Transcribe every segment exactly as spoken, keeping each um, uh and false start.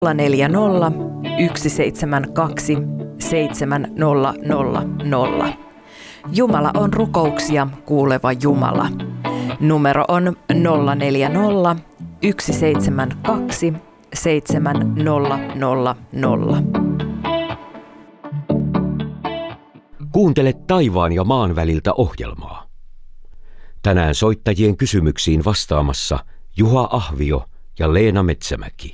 nolla neljä nolla yksi seitsemän kaksi seitsemän nolla nolla nolla. Jumala on rukouksia kuuleva Jumala. Numero on nolla neljä nolla yksi seitsemän kaksi seitsemän nolla nolla nolla. Kuuntele taivaan ja maan väliltä ohjelmaa. Tänään soittajien kysymyksiin vastaamassa Juha Ahvio ja Leena Metsämäki.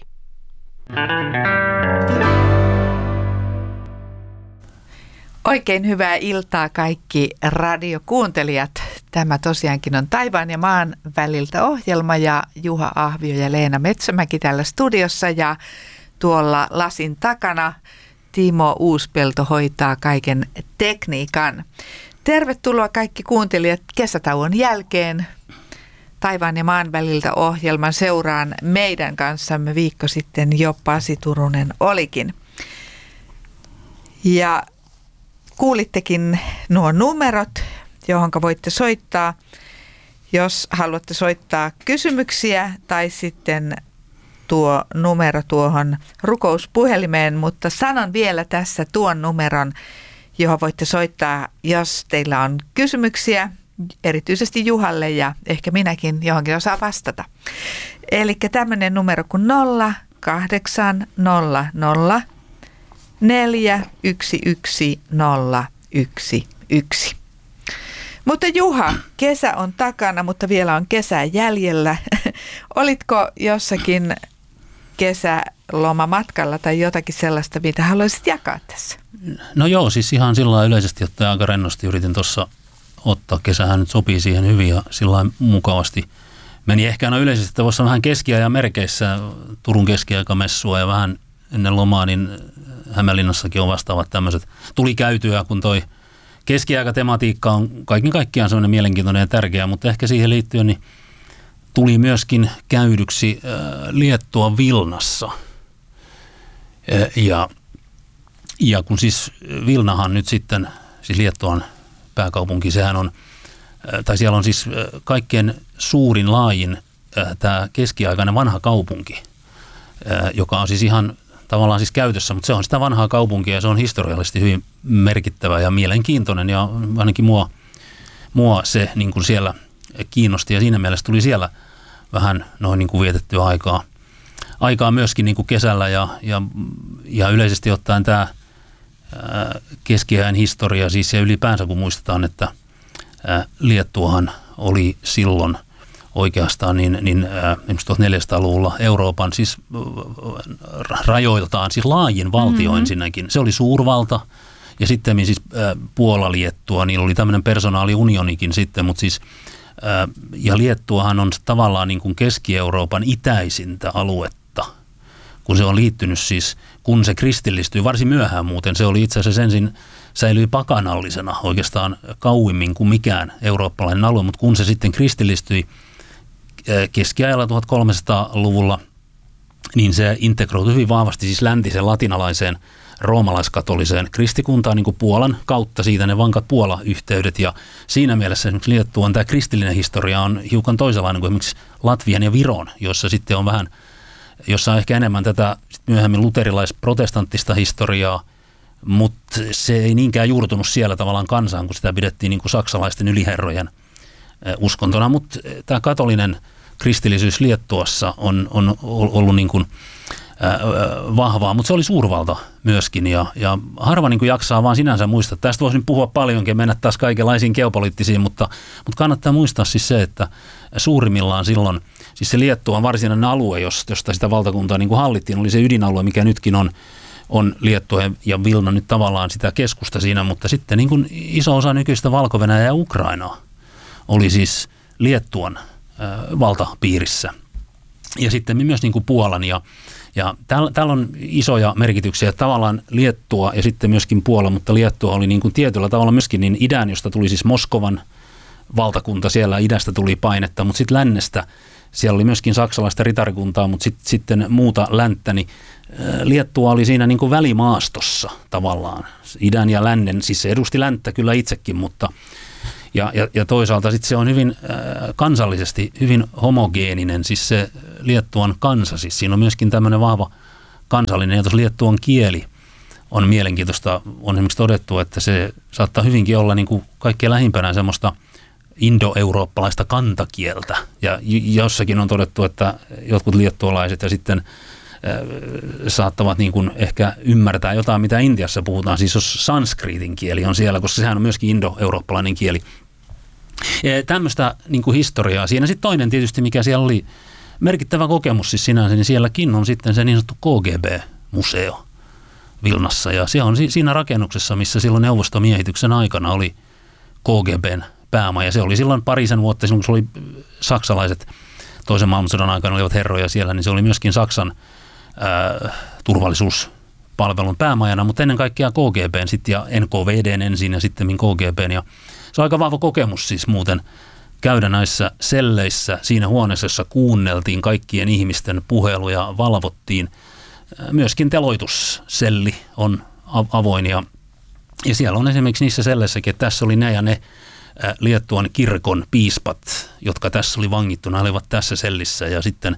Oikein hyvää iltaa kaikki radiokuuntelijat. Tämä tosiaankin on taivaan ja maan väliltä ohjelma ja Juha Ahvio ja Leena Metsämäki täällä studiossa ja tuolla lasin takana Timo Uuspelto hoitaa kaiken tekniikan. Tervetuloa kaikki kuuntelijat kesätauon jälkeen. Taivaan ja maan väliltä ohjelman seuraan meidän kanssamme viikko sitten jo Pasi Turunen olikin. Ja kuulittekin nuo numerot, johon voitte soittaa, jos haluatte soittaa kysymyksiä tai sitten tuo numero tuohon rukouspuhelimeen, mutta sanon vielä tässä tuon numeron, johon voitte soittaa, jos teillä on kysymyksiä, erityisesti Juhalle ja ehkä minäkin johonkin osaa vastata. Eli tämmöinen numero kuin nolla kahdeksan nolla nolla neljä yksi yksi nolla yksi yksi. Mutta Juha, kesä on takana, mutta vielä on kesää jäljellä. Olitko jossakin kesälomamatkalla tai jotakin sellaista, mitä haluaisit jakaa tässä? No joo, siis ihan sillä lailla yleisesti, että aika rennosti yritin tuossa ottaa. Kesähän nyt sopii siihen hyvin ja sillä lailla mukavasti. Meni ehkä aina yleisesti, että voisi olla vähän keskiajan merkeissä, Turun keskiaikamessua ja vähän ennen lomaa, niin Hämeenlinnassakin on vastaavat tämmöiset. Tuli käytyä, kun toi keskiaikatematiikka on kaiken kaikkiaan sellainen mielenkiintoinen ja tärkeä, mutta ehkä siihen liittyen niin tuli myöskin käydyksi äh, Liettuan Vilnassa. Ja, ja kun siis Vilnahan nyt sitten, siis Liettuan pääkaupunki, sehän on, äh, tai siellä on siis äh, kaikkein suurin, laajin äh, tämä keskiaikainen vanha kaupunki, äh, joka on siis ihan tavallaan siis käytössä, mutta se on sitä vanhaa kaupunkia ja se on historiallisesti hyvin merkittävä ja mielenkiintoinen ja ainakin mua, mua se niin kuin siellä kiinnosti ja siinä mielessä tuli siellä vähän noin niin kuin vietettyä aikaa, aikaa myöskin niin kuin kesällä ja, ja, ja yleisesti ottaen tämä keskiajan historia siis ja ylipäänsä kun muistetaan, että ää, Liettuahan oli silloin oikeastaan niin, niin äh, tuhatneljäsataaluvulla Euroopan siis äh, rajoiltaan siis laajin valtio mm-hmm. ensinnäkin. Se oli suurvalta ja sitten siis äh, Puola, Liettua, niillä oli tämmöinen personaaliunionikin sitten, mutta siis äh, ja Liettuahan on tavallaan niin kuin Keski-Euroopan itäisintä aluetta, kun se on liittynyt siis, kun se kristillistyi varsin myöhään muuten, se oli itse asiassa ensin säilyi pakanallisena oikeastaan kauimmin kuin mikään eurooppalainen alue, mutta kun se sitten kristillistyi keskiajalla tuhatkolmesataaluvulla, niin se integroitui hyvin vahvasti siis läntisen latinalaiseen roomalaiskatoliseen kristikuntaan niin kuin Puolan kautta, siitä ne vankat Puola-yhteydet ja siinä mielessä esimerkiksi Liettuan tämä kristillinen historia on hiukan toisenlainen kuin esimerkiksi Latvian ja Viron, jossa sitten on vähän, jossa on ehkä enemmän tätä myöhemmin luterilais-protestanttista historiaa, mutta se ei niinkään juurtunut siellä tavallaan kansaan, kun sitä pidettiin niin kuin saksalaisten yliherrojen uskontona, mutta tämä katolinen kristillisyys Liettuassa on, on ollut niin kuin, äh, vahvaa, mutta se oli suurvalta myöskin ja, ja harva niin kuin jaksaa vaan sinänsä muistaa. Tästä voisin puhua paljonkin ja mennä taas kaikenlaisiin geopoliittisiin, mutta, mutta kannattaa muistaa siis se, että suurimmillaan silloin, siis se Liettuan varsinainen alue, josta sitä valtakuntaa niin kuin hallittiin, oli se ydinalue, mikä nytkin on, on Liettua ja Vilna nyt tavallaan sitä keskusta siinä, mutta sitten niin kuin iso osa nykyistä Valko-Venäjää ja Ukrainaa oli siis Liettuan äh, valtapiirissä. Ja sitten myös niin kuin Puolan. Ja, ja täällä, täällä on isoja merkityksiä. Tavallaan Liettua ja sitten myöskin Puola, mutta Liettua oli niin kuin tietyllä tavalla myöskin niin idän, josta tuli siis Moskovan valtakunta. Siellä idästä tuli painetta, mutta sitten lännestä siellä oli myöskin saksalaista ritarikuntaa, mutta sit, sitten muuta länttä. Niin Liettua oli siinä niin kuin välimaastossa tavallaan. Idän ja lännen, siis se edusti länttä kyllä itsekin, mutta Ja, ja, ja toisaalta sitten se on hyvin äh, kansallisesti hyvin homogeeninen, siis se Liettuan kansa, siis siinä on myöskin tämmöinen vahva kansallinen. Ja tuossa liettuan kieli on mielenkiintoista. On esimerkiksi todettu, että se saattaa hyvinkin olla niin kuin kaikkein lähimpänä semmoista indo-eurooppalaista kantakieltä. Ja jossakin on todettu, että jotkut liettualaiset ja sitten saattavat niin kuin ehkä ymmärtää jotain, mitä Intiassa puhutaan. Siis jos sanskritin kieli on siellä, koska sehän on myöskin indo-eurooppalainen kieli. Ja tämmöistä niin kuin historiaa. Siinä sitten toinen tietysti, mikä siellä oli merkittävä kokemus siis sinänsä, niin sielläkin on sitten se niin sanottu K G B-museo Vilnassa. Ja se on siinä rakennuksessa, missä silloin neuvostomiehityksen aikana oli K G B:n pääoma. Ja se oli silloin parisen vuotta, silloin kun se oli saksalaiset toisen maailmansodan aikana olivat herroja siellä, niin se oli myöskin Saksan ää, turvallisuuspalvelun päämajana, mutta ennen kaikkea K G B:n sitten ja N K V D:n ensin ja sitten K G B:n. Ja se on aika vahva kokemus siis muuten käydä näissä selleissä siinä huoneessa, jossa kuunneltiin kaikkien ihmisten puheluja, valvottiin. Myöskin teloitusselli on avoin ja, ja siellä on esimerkiksi niissä selleissäkin, että tässä oli ne ja ne Liettuan kirkon piispat, jotka tässä oli vangittuna, olivat tässä sellissä ja sitten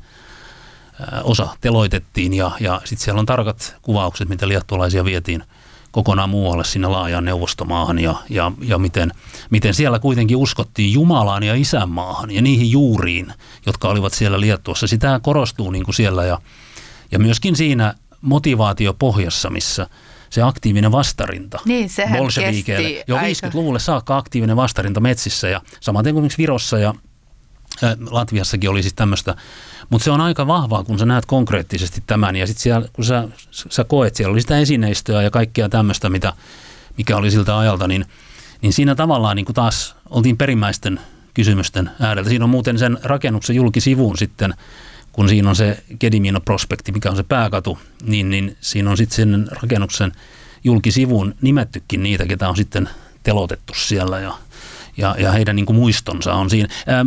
osa teloitettiin ja, ja sitten siellä on tarkat kuvaukset, miten liettualaisia vietiin kokonaan muualle sinne laajaan neuvostomaahan ja, ja, ja miten, miten siellä kuitenkin uskottiin Jumalaan ja isänmaahan ja niihin juuriin, jotka olivat siellä Liettuassa. Sitä korostuu niin kuin siellä ja, ja myöskin siinä motivaatiopohjassa, missä se aktiivinen vastarinta niin, bolsheviikeille. Jo viisikymmentäluvulle saakka aktiivinen vastarinta metsissä ja samaten kuin Virossa ja ä, Latviassakin oli siis tämmöistä. Mutta se on aika vahvaa, kun sä näet konkreettisesti tämän ja sitten siellä, kun sä, sä koet, siellä oli sitä esineistöä ja kaikkea tämmöistä, mitä, mikä oli siltä ajalta, niin, niin siinä tavallaan niin kuin taas oltiin perimmäisten kysymysten ääreltä. Siinä on muuten sen rakennuksen julkisivuun sitten, kun siinä on se Gedimino-prospekti, mikä on se pääkatu, niin, niin siinä on sitten sen rakennuksen julkisivuun nimettykin niitä, ketä on sitten telotettu siellä ja, ja, ja heidän niin kuin muistonsa on siinä. Ähm,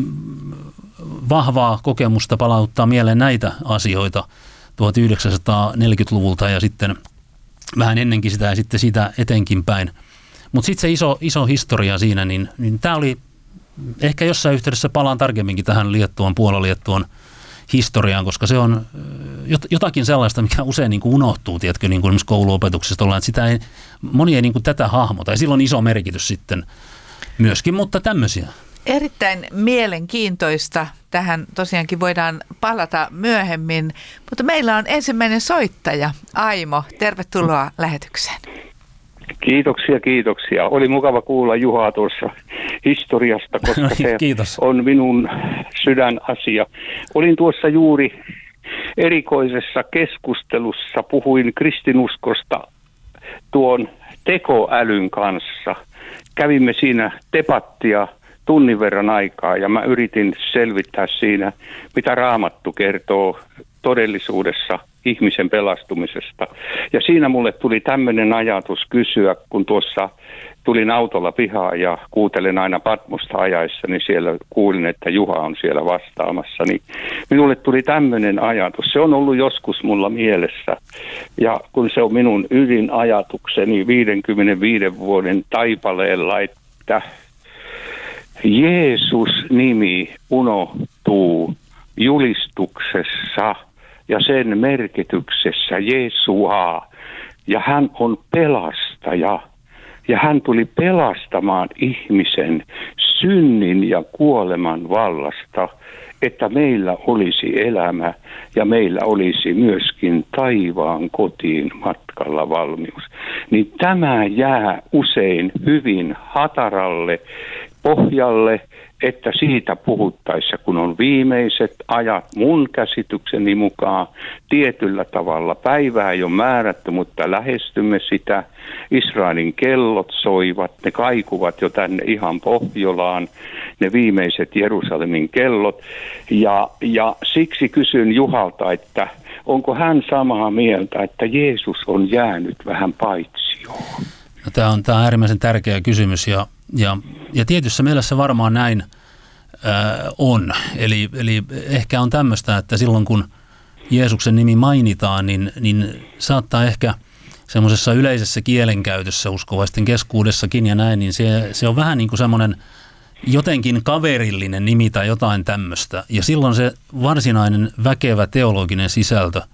vahvaa kokemusta palauttaa mieleen näitä asioita tuhatyhdeksänsataaneljäkymmentäluvulta ja sitten vähän ennenkin sitä ja sitten sitä etenkin päin. Mutta sitten se iso, iso historia siinä, niin, niin tämä oli, ehkä jossain yhteydessä palaan tarkemminkin tähän Liettuan, Puola-Liettuan historiaan, koska se on jotakin sellaista, mikä usein niin kuin unohtuu, tiedätkö, niin kuin esimerkiksi kouluopetuksesta ollaan, että sitä ei, moni ei niin kuin tätä hahmota ja sillä on iso merkitys sitten myöskin, mutta tämmöisiä. Erittäin mielenkiintoista. Tähän tosiaankin voidaan palata myöhemmin, mutta meillä on ensimmäinen soittaja, Aimo. Tervetuloa lähetykseen. Kiitoksia, kiitoksia. Oli mukava kuulla Juhaa tuossa historiasta, koska se Kiitos. on minun sydänasia. Olin tuossa juuri erikoisessa keskustelussa, puhuin kristinuskosta tuon tekoälyn kanssa. Kävimme siinä debattia tunnin verran aikaa ja mä yritin selvittää siinä, mitä Raamattu kertoo todellisuudessa ihmisen pelastumisesta. Ja siinä mulle tuli tämmöinen ajatus kysyä, kun tuossa tulin autolla pihaan ja kuuntelen aina Patmosta ajaessa, niin siellä kuulin, että Juha on siellä vastaamassa. Niin minulle tuli tämmöinen ajatus. Se on ollut joskus mulla mielessä. Ja kun se on minun ydinajatukseni viidenkymmenenviiden vuoden taipaleella, että Jeesus-nimi unohtuu julistuksessa ja sen merkityksessä Jeesua. Ja hän on pelastaja. Ja hän tuli pelastamaan ihmisen synnin ja kuoleman vallasta, että meillä olisi elämä ja meillä olisi myöskin taivaan kotiin matkalla valmius. Niin tämä jää usein hyvin hataralle pohjalle, että siitä puhuttaessa, kun on viimeiset ajat mun käsitykseni mukaan tietyllä tavalla. Päivää ei ole määrätty, mutta lähestymme sitä. Israelin kellot soivat, ne kaikuvat jo tänne ihan Pohjolaan, ne viimeiset Jerusalemin kellot. Ja, ja siksi kysyn Juhalta, että onko hän samaa mieltä, että Jeesus on jäänyt vähän paitsioon? No, tämä on, tämä on äärimmäisen tärkeä kysymys ja, ja, ja tietyssä mielessä varmaan näin ää, on. Eli, eli ehkä on tämmöistä, että silloin kun Jeesuksen nimi mainitaan, niin, niin saattaa ehkä semmoisessa yleisessä kielenkäytössä uskovaisten keskuudessakin ja näin, niin se, se on vähän niin kuin semmoinen jotenkin kaverillinen nimi tai jotain tämmöistä. Ja silloin se varsinainen väkevä teologinen sisältö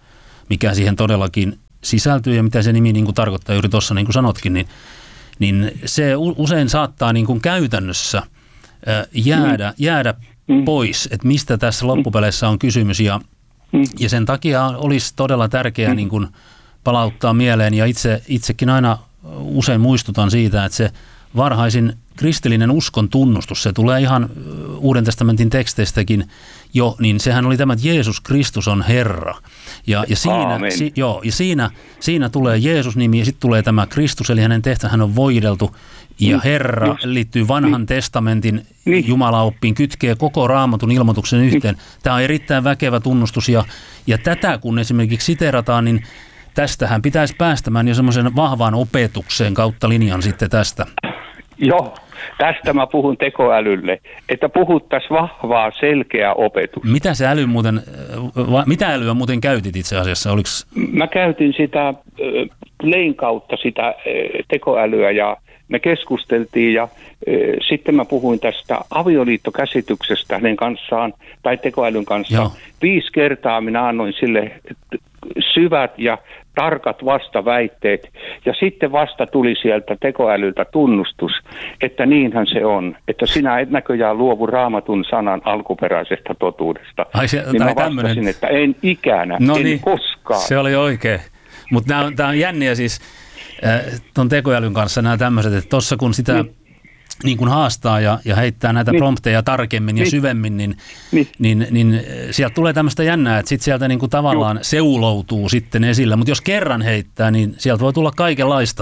mikä siihen todellakin sisältyy ja mitä se nimi niin kuin tarkoittaa juuri tuossa, niin kuin sanotkin, niin, niin se usein saattaa niin kuin käytännössä jäädä, jäädä pois, että mistä tässä loppupeleissä on kysymys. Ja, ja sen takia olisi todella tärkeää niin kuin palauttaa mieleen, ja itse, itsekin aina usein muistutan siitä, että se varhaisin kristillinen uskon tunnustus, se tulee ihan Uuden testamentin teksteistäkin jo, niin sehän oli tämä, että Jeesus Kristus on Herra. Ja, ja, siinä, si, joo, ja siinä, siinä tulee Jeesus-nimi ja sitten tulee tämä Kristus, eli hänen tehtävänsä hän on voideltu. Ja Herra Just. liittyy vanhan niin. testamentin niin. Jumalaoppiin, kytkee koko Raamatun ilmoituksen yhteen. Niin. Tämä on erittäin väkevä tunnustus, ja, ja tätä kun esimerkiksi siterataan, niin tästähän pitäisi päästämään jo semmoisen vahvaan opetukseen kautta linjan sitten tästä. Joo, tästä mä puhun tekoälylle, että puhuttaisiin vahvaa, selkeää opetusta. Mitä se äly muuten, mitä älyä muuten käytit itse asiassa? Oliks... Mä käytin sitä Lein kautta sitä tekoälyä ja me keskusteltiin ja e, sitten mä puhuin tästä avioliittokäsityksestä hänen kanssaan tai tekoälyn kanssa. Joo. Viisi kertaa minä annoin sille syvät ja tarkat vastaväitteet ja sitten vasta tuli sieltä tekoälyltä tunnustus, että niinhän se on, että sinä et näköjään luovu Raamatun sanan alkuperäisestä totuudesta. Ai se, niin mä vastasin, tämmönen... että en ikänä, no en niin, koskaan. Se oli oikein, mutta tämä on, tämä on jänniä siis tuon tekoälyn kanssa nämä tämmöiset, että tuossa kun sitä niin. Niin kun haastaa ja, ja heittää näitä niin. prompteja tarkemmin niin. ja syvemmin, niin, niin. Niin, niin sieltä tulee tämmöistä jännää, että sitten sieltä niin kuin tavallaan Juh. seuloutuu sitten esillä, mutta jos kerran heittää, niin sieltä voi tulla kaikenlaista.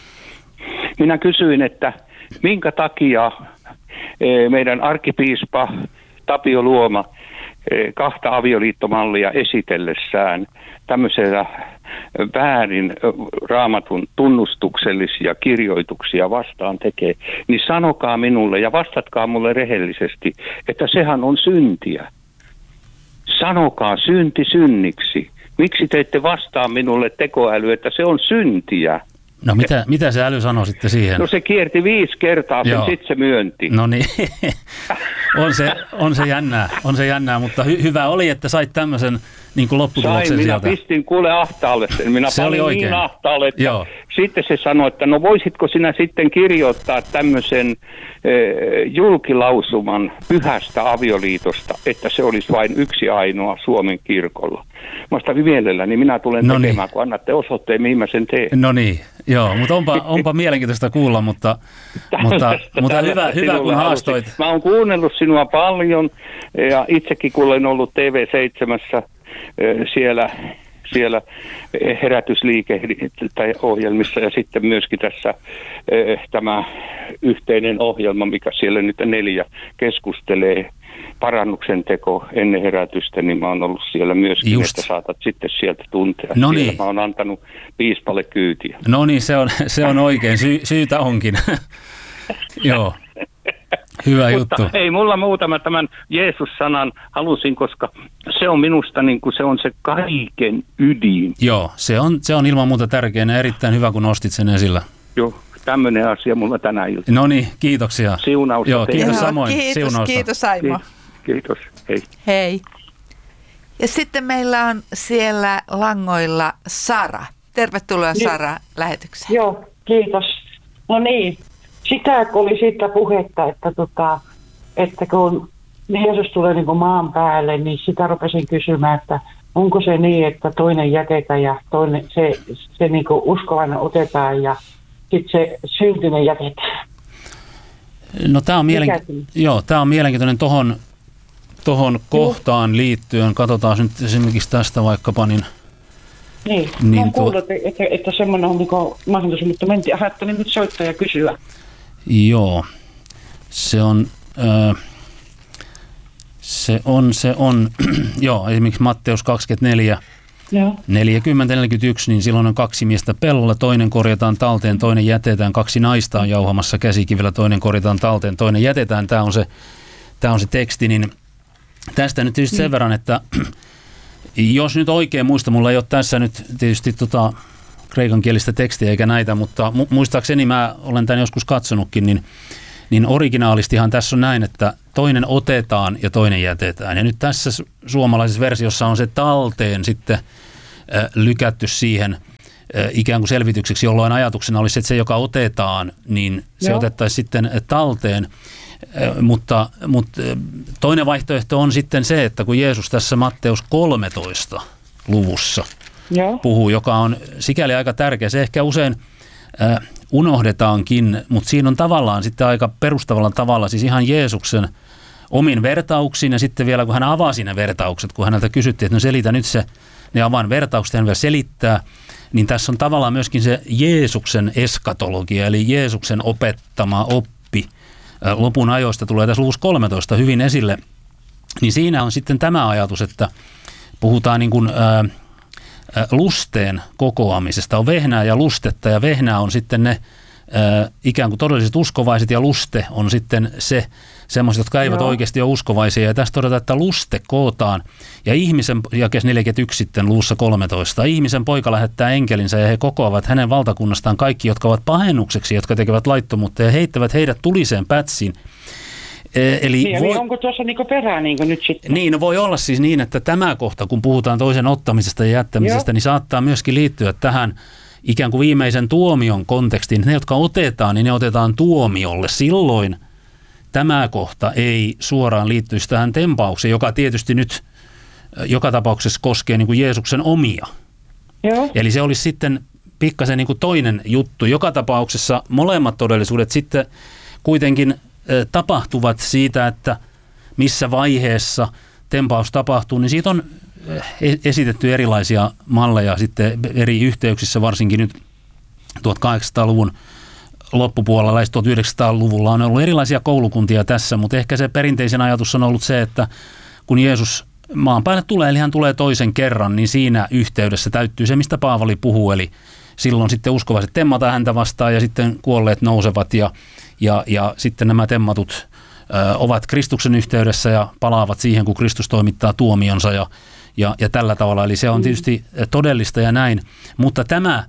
Minä kysyin, että minkä takia meidän arkkipiispa Tapio Luoma kahta avioliittomallia esitellessään tämmöisellä väärin Raamatun tunnustuksellisia kirjoituksia vastaan tekee, niin sanokaa minulle ja vastatkaa mulle rehellisesti, että sehän on syntiä. Sanokaa synti synniksi. Miksi te ette vastaa minulle tekoäly, että se on syntiä? No mitä, mitä se äly sanoi sitten siihen? No se kierti viisi kertaa, sen sitten se myönti. No niin, on, se, on se jännää, on se jännää, mutta hy, hyvä oli, että sait tämmöisen niin kuin lopputuloksen Sain, sieltä. Minä pistin kuule ahtaalle sen. Minä se panin oli oikein. Niin ahtaalle, että Joo. sitten se sanoi, että no voisitko sinä sitten kirjoittaa tämmöisen e, julkilausuman pyhästä avioliitosta, että se olisi vain yksi ainoa Suomen kirkolla. Mä sitä mielelläni, niin minä tulen no tekemään, niin. kun annatte osoitteen, mihin mä sen teen. No niin, joo, mutta onpa, onpa mielenkiintoista kuulla, mutta, mutta, mutta hyvä, hyvä kun haastoit. Mä oon kuunnellut sinua paljon ja itsekin kun olen ollut T V seitsemän siellä, siellä herätysliike tai ohjelmissa ja sitten myöskin tässä tämä yhteinen ohjelma, mikä siellä nyt neljä keskustelee, parannuksen teko ennen herätystä, niin mä oon ollut siellä myöskin, Just. että saatat sitten sieltä tuntea. No niin. Mä oon antanut piispalle kyytiä. No niin, se on, se on oikein. Sy- syytä onkin. Joo. Hyvä juttu. Mutta ei mulla muuta, mä tämän Jeesus-sanan halusin, koska se on minusta niin kuin se on se kaiken ydin. Joo, se on, se on ilman muuta tärkeä ja erittäin hyvä, kun nostit sen esillä. Joo, tämmöinen asia mulla tänä iltana. No niin, kiitoksia. Siunausta. Joo, kiitos Joo, samoin. Kiitos, Siunausta. kiitos Aimo. Kiitos, hei. Hei. Ja sitten meillä on siellä langoilla Sara. Tervetuloa niin. Sara lähetykseen. Joo, kiitos. No niin, sitä kun oli siitä puhetta, että, tota, että kun Jeesus tulee niin kuin maan päälle, niin sitä rupesin kysymään, että onko se niin, että toinen jätetään ja toinen, se, se niin kuin uskovainen otetaan ja sitten se syntinen jätetään. No tämä on, mielenki- Joo, tämä on mielenkiintoinen tuohon tohon kohtaan liittyen. Katsotaan nyt esimerkiksi tästä vaikkapa. Niin, niin, niin mä oon kuullut, että, että, että semmoinen on niin mahdollisuus, mutta mentiin, ajattelin nyt soittaa ja kysyä. Joo, se on, äh, se on, se on, joo, esimerkiksi Matteus kaksikymmentäneljä, Joo. neljäkymmentä neljäkymmentäyksi, niin silloin on kaksi miestä pellolla, toinen korjataan talteen, toinen jätetään, kaksi naista on jauhamassa käsikivellä, toinen korjataan talteen, toinen jätetään, tämä on se, tämä on se teksti, niin tästä nyt tietysti sen verran, että jos nyt oikein muista, mulla ei ole tässä nyt tietysti tota kreikankielistä tekstiä eikä näitä, mutta mu- muistaakseni mä olen tämän joskus katsonutkin, niin, niin originaalistihan tässä on näin, että toinen otetaan ja toinen jätetään. Ja nyt tässä suomalaisessa versiossa on se talteen sitten lykätty siihen ikään kuin selvitykseksi, jolloin ajatuksena olisi, että se, joka otetaan, niin se Joo. otettaisiin sitten talteen. Mutta, mutta toinen vaihtoehto on sitten se, että kun Jeesus tässä Matteus kolmetoista luvussa Joo. puhuu, joka on sikäli aika tärkeä, se ehkä usein äh, unohdetaankin, mutta siinä on tavallaan sitten aika perustavalla tavalla, siis ihan Jeesuksen omin vertauksiin ja sitten vielä kun hän avasi ne vertaukset, kun häneltä kysyttiin, että no selitä nyt se, ne avaan vertaukset, hän vielä selittää, niin tässä on tavallaan myöskin se Jeesuksen eskatologia, eli Jeesuksen opettama oppi lopun ajoista tulee tässä luvussa kolmetoista hyvin esille, niin siinä on sitten tämä ajatus, että puhutaan niin kuin ää, lusteen kokoamisesta. On vehnää ja lustetta, ja vehnää on sitten ne ää, ikään kuin todelliset uskovaiset, ja luste on sitten se, semmoiset, jotka eivät Joo. oikeasti ole uskovaisia. Ja tästä todetaan, että luste kootaan, ja ihmisen, jakes neljäkymmentäyksi sitten luvussa kolmetoista, ihmisen poika lähettää enkelinsä, ja he kokoavat hänen valtakunnastaan kaikki, jotka ovat pahennukseksi, jotka tekevät laittomuutta, ja heittävät heidät tuliseen pätsiin. Eli niin, voi, onko tuossa niinku perää niinku nyt sitten? Niin, no voi olla siis niin, että tämä kohta, kun puhutaan toisen ottamisesta ja jättämisestä, Joo. niin saattaa myöskin liittyä tähän ikään kuin viimeisen tuomion kontekstiin. Ne, jotka otetaan, niin ne otetaan tuomiolle. Silloin tämä kohta ei suoraan liittyisi tähän tempaukseen, joka tietysti nyt joka tapauksessa koskee niin kuin Jeesuksen omia. Joo. Eli se olisi sitten pikkasen niin kuin toinen juttu. Joka tapauksessa molemmat todellisuudet sitten kuitenkin tapahtuvat siitä, että missä vaiheessa tempaus tapahtuu, niin siitä on esitetty erilaisia malleja sitten eri yhteyksissä, varsinkin nyt tuhatkahdeksansataaluvun loppupuolella ja tuhatyhdeksänsataaluvulla on ollut erilaisia koulukuntia tässä, mutta ehkä se perinteisen ajatus on ollut se, että kun Jeesus maan päälle tulee, eli hän tulee toisen kerran, niin siinä yhteydessä täyttyy se, mistä Paavali puhuu, eli silloin sitten uskovaiset temmataan häntä vastaan ja sitten kuolleet nousevat ja Ja, ja sitten nämä temmatut ö, ovat Kristuksen yhteydessä ja palaavat siihen, kun Kristus toimittaa tuomionsa ja, ja, ja tällä tavalla. Eli se on tietysti todellista ja näin. Mutta tämä,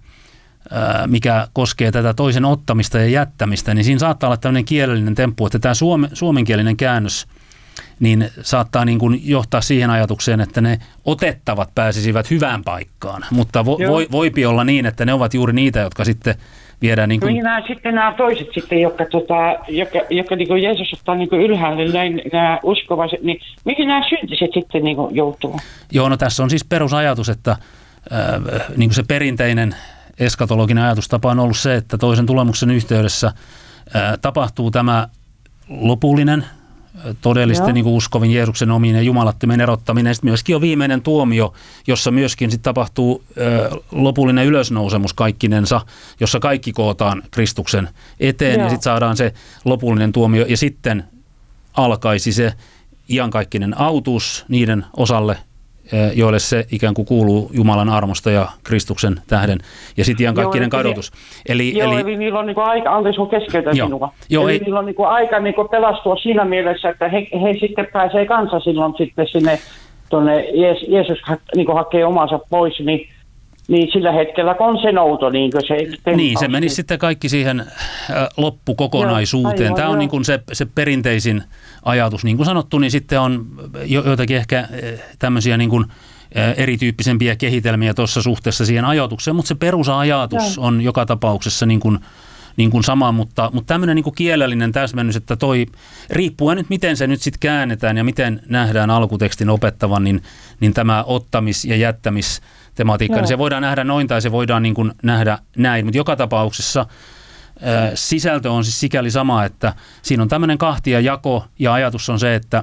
ö, mikä koskee tätä toisen ottamista ja jättämistä, niin siinä saattaa olla tämmöinen kielellinen temppu, että tämä suome, suomenkielinen käännös niin saattaa niin kuin johtaa siihen ajatukseen, että ne otettavat pääsisivät hyvään paikkaan. Mutta vo, voi, voipi olla niin, että ne ovat juuri niitä, jotka sitten viedään niin kuin... No nämä sitten nämä toiset sitten, jotka, tota, jotka, jotka niin kuin Jeesus ottaa niin kuin ylhäälle, näin, nämä uskovaiset, niin mihin nämä syntiset sitten niin kuin joutuu? Joo, no tässä on siis perusajatus, että äh, niin kuin se perinteinen eskatologinen ajatustapa on ollut se, että toisen tulemuksen yhteydessä äh, tapahtuu tämä lopullinen, todellisten niin kuin uskovin Jeesuksen omiin ja jumalattomien erottaminen. Sitten myöskin on viimeinen tuomio, jossa myöskin sitten tapahtuu ö, lopullinen ylösnousemus kaikkinensa, jossa kaikki kootaan Kristuksen eteen Joo. ja sitten saadaan se lopullinen tuomio. Ja sitten alkaisi se iankaikkinen autuus niiden osalle, joille se ikään kuin kuuluu Jumalan armosta ja Kristuksen tähden, ja sitten iankaikkinen kadotus. Eli, joo, eli, eli niillä on niinku aika, anteeksi kun keskeytän joo, sinua, joo, eli ei, niillä on niinku aika niinku pelastua siinä mielessä, että he, he sitten pääsee kanssa silloin sitten sinne, tuonne Jees, Jeesus niinku hakee omansa pois, niin Niin sillä hetkellä on se nouto. Niin, se, niin se menisi sitten kaikki siihen loppukokonaisuuteen. Joo, aivan, Tämä on niin kuin se, se perinteisin ajatus. Niin kuin sanottu, niin sitten on jo, joitakin ehkä tämmöisiä niin kuin erityyppisempiä kehitelmiä tuossa suhteessa siihen ajatukseen, mutta se perusajatus Joo. on joka tapauksessa niin kuin, niin kuin sama, mutta, mutta tämmöinen niin kuin kielellinen täsmennys, että toi, riippuen nyt miten se nyt sitten käännetään ja miten nähdään alkutekstin opettavan, niin, niin tämä ottamis- ja jättämis tematiikka, niin se voidaan nähdä noin tai se voidaan niin kuin nähdä näin, mutta joka tapauksessa ää, sisältö on siis sikäli sama, että siinä on tämmöinen kahtia jako ja ajatus on se, että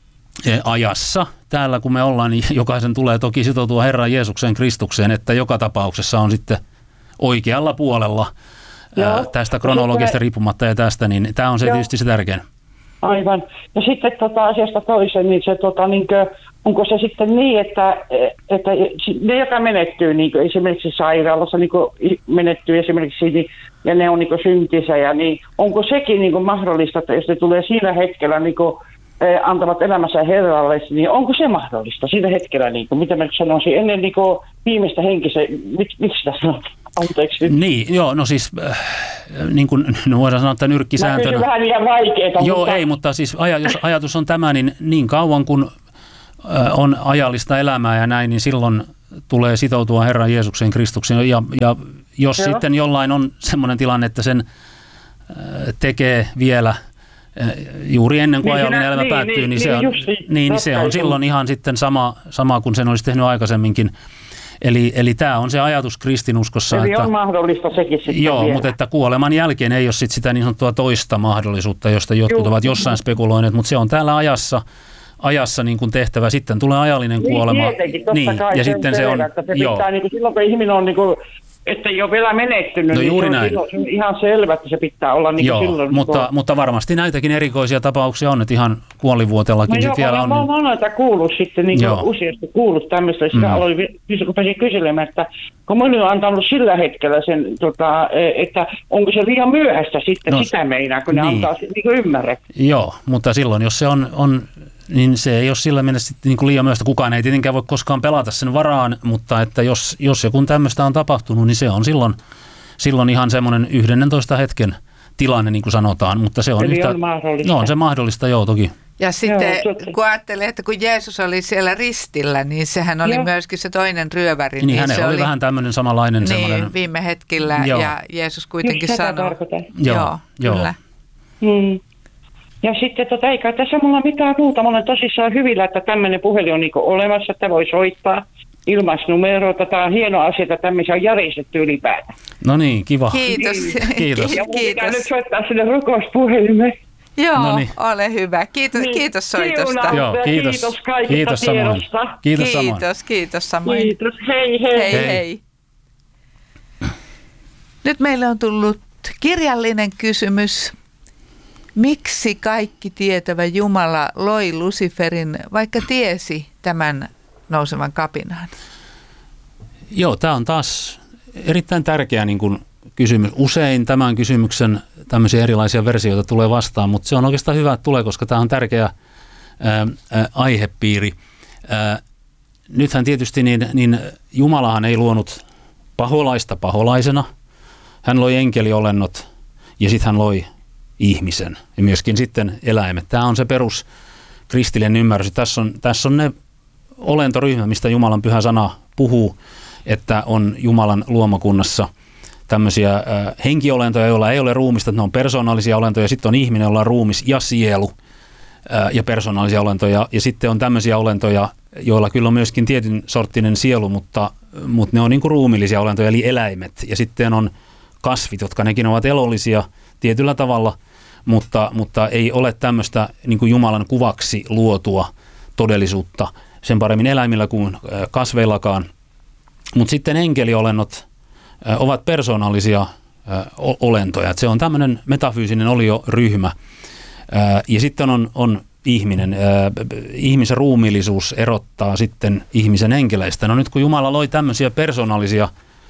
ajassa täällä kun me ollaan, niin jokaisen tulee toki sitoutua Herran Jeesukseen Kristukseen, että joka tapauksessa on sitten oikealla puolella ää, tästä kronologiasta riippumatta ja tästä, niin tämä on se Joo. tietysti se tärkein. Aivan. Ja sitten tota asiasta toiseen, niin se tota niinkö onko se sitten niin, että, että ne, jotka menettyy niin esimerkiksi sairaalassa, niin menettyy esimerkiksi, niin, ja ne on niin syntisejä, niin onko sekin niin mahdollista, että jos ne tulee siinä hetkellä niin kuin, antavat elämänsä Herralle, niin onko se mahdollista siinä hetkellä, niin kuin, mitä mä nyt sanoisin, ennen niin kuin, viimeistä henkisen, mik, miksi sitä sanotaan? Anteeksi. Niin, joo, no siis äh, niin kuin no voidaan sanoa, että nyrkkisääntönä. Mä kysyn vähän liian vaikeeta. Joo, mutta... ei, mutta siis aja, jos ajatus on tämä, niin niin kauan kun on ajallista elämää ja näin, niin silloin tulee sitoutua Herran Jeesukseen Kristukseen. Ja, ja jos Joo. sitten jollain on semmoinen tilanne, että sen tekee vielä juuri ennen kuin niin ajallinen elämä niin, päättyy, niin, niin, se on, niin, niin se on silloin ihan sitten sama, sama kuin sen olisi tehnyt aikaisemminkin. Eli, eli tämä on se ajatus kristinuskossa. Eli että, on mahdollista sekin sitten Joo, vielä. mutta että kuoleman jälkeen ei ole sit sitä niin sanottua toista mahdollisuutta, josta jotkut Juh. ovat jossain spekuloineet, mutta se on täällä ajassa, ajassa niin kuin tehtävä. Sitten tulee ajallinen niin, kuolema. Tietenkin, totta niin, kai ja sitten se on, että se pitää, niin kuin, silloin kun ihminen on, niin kuin, että ei ole vielä menettynyt, no, niin juuri se, on, näin. se on ihan selvä, että se pitää olla niin Joo, silloin. mutta, niin kuin, mutta varmasti näitäkin erikoisia tapauksia on, että ihan kuolivuotellakin no sit vielä on. Mä oon noita kuullut sitten, niin kuin useasti kuullut tämmöistä, sitä mm. aloin, kun pääsin kyselemään, että kun moni on antanut sillä hetkellä sen, tota, että onko se liian myöhäistä sitten no, sitä meinaa, kun ne niin. antaa niin kuin ymmärrät. Joo, mutta silloin jos se on, on niin se ei ole sillä mennessä sitten niin kuin liian myöhäistä. Kukaan ei tietenkään voi koskaan pelata sen varaan, mutta että jos, jos joku tämmöistä on tapahtunut, niin se on silloin, silloin ihan semmoinen yhdentoista hetken tilanne, niin kuin sanotaan. Mutta se on Eli yhtä, on mahdollista. No, on se mahdollista, joo, toki. Ja sitten Joo, kun ajattelee, että kun Jeesus oli siellä ristillä, niin sehän oli Joo. myöskin se toinen ryöväri. Niin, niin hänellä oli, oli vähän tämmöinen samanlainen. Niin, semmoinen, viime hetkillä joo. ja Jeesus kuitenkin Just sanoi. Joo, joo, joo. kyllä. Hmm. Ja sitten tota, eikä tässä mulla mitään muuta. Mä olen tosissaan hyvillä, että tämmöinen puhelin on niin olemassa, että voi soittaa ilmaisnumeroita. Tämä on hieno asia, että tämmöisiä on järjestetty ylipäätään. No niin, kiva. Kiitos. Kiitos. Ja mun pitää nyt soittaa sinne rukouspuhelimeen. Joo, Noniin. ole hyvä. Kiitos, Niin, kiitos soitosta. Joo, kiitos. Kiitos kaikista Kiitos samoin. tiedosta. Kiitos samoin. Kiitos, kiitos samoin. Kiitos, hei hei. Hei, hei. hei. Nyt meille on tullut kirjallinen kysymys. Miksi kaikki tietävä Jumala loi Luciferin, vaikka tiesi tämän nousevan kapinaan? Joo, tämä on taas erittäin tärkeä niin kuin kysymys. Usein tämän kysymyksen tämmöisiä erilaisia versioita tulee vastaan, mutta se on oikeastaan hyvä, että tulee, koska tämä on tärkeä ää, ää, aihepiiri. Ää, nythän tietysti niin, niin Jumalahan ei luonut paholaista paholaisena. Hän loi enkeliolennot ja sitten hän loi ihmisen ja myöskin sitten eläimet. Tämä on se perus kristillinen ymmärrys. Tässä on, tässä on ne olentoryhmä, mistä Jumalan pyhä sana puhuu, että on Jumalan luomakunnassa tämmöisiä äh, henkiolentoja, joilla ei ole ruumista, että ne on persoonallisia olentoja. Sitten on ihminen, jolla on ruumis ja sielu äh, ja persoonallisia olentoja. Ja sitten on tämmöisiä olentoja, joilla kyllä on myöskin tietyn sorttinen sielu, mutta, mutta ne on niin kuin ruumillisia olentoja, eli eläimet. Ja sitten on kasvit, jotka nekin ovat elollisia tietyllä tavalla, mutta, mutta ei ole tämmöistä niin kuin Jumalan kuvaksi luotua todellisuutta sen paremmin eläimillä kuin kasveillakaan. Mutta sitten enkeliolennot ovat persoonallisia olentoja. Et se on tämmöinen metafyysinen olioryhmä. Ja sitten on, on ihminen. Ihmisen ruumiillisuus erottaa sitten ihmisen enkeleistä. No nyt kun Jumala loi tämmöisiä persoonallisia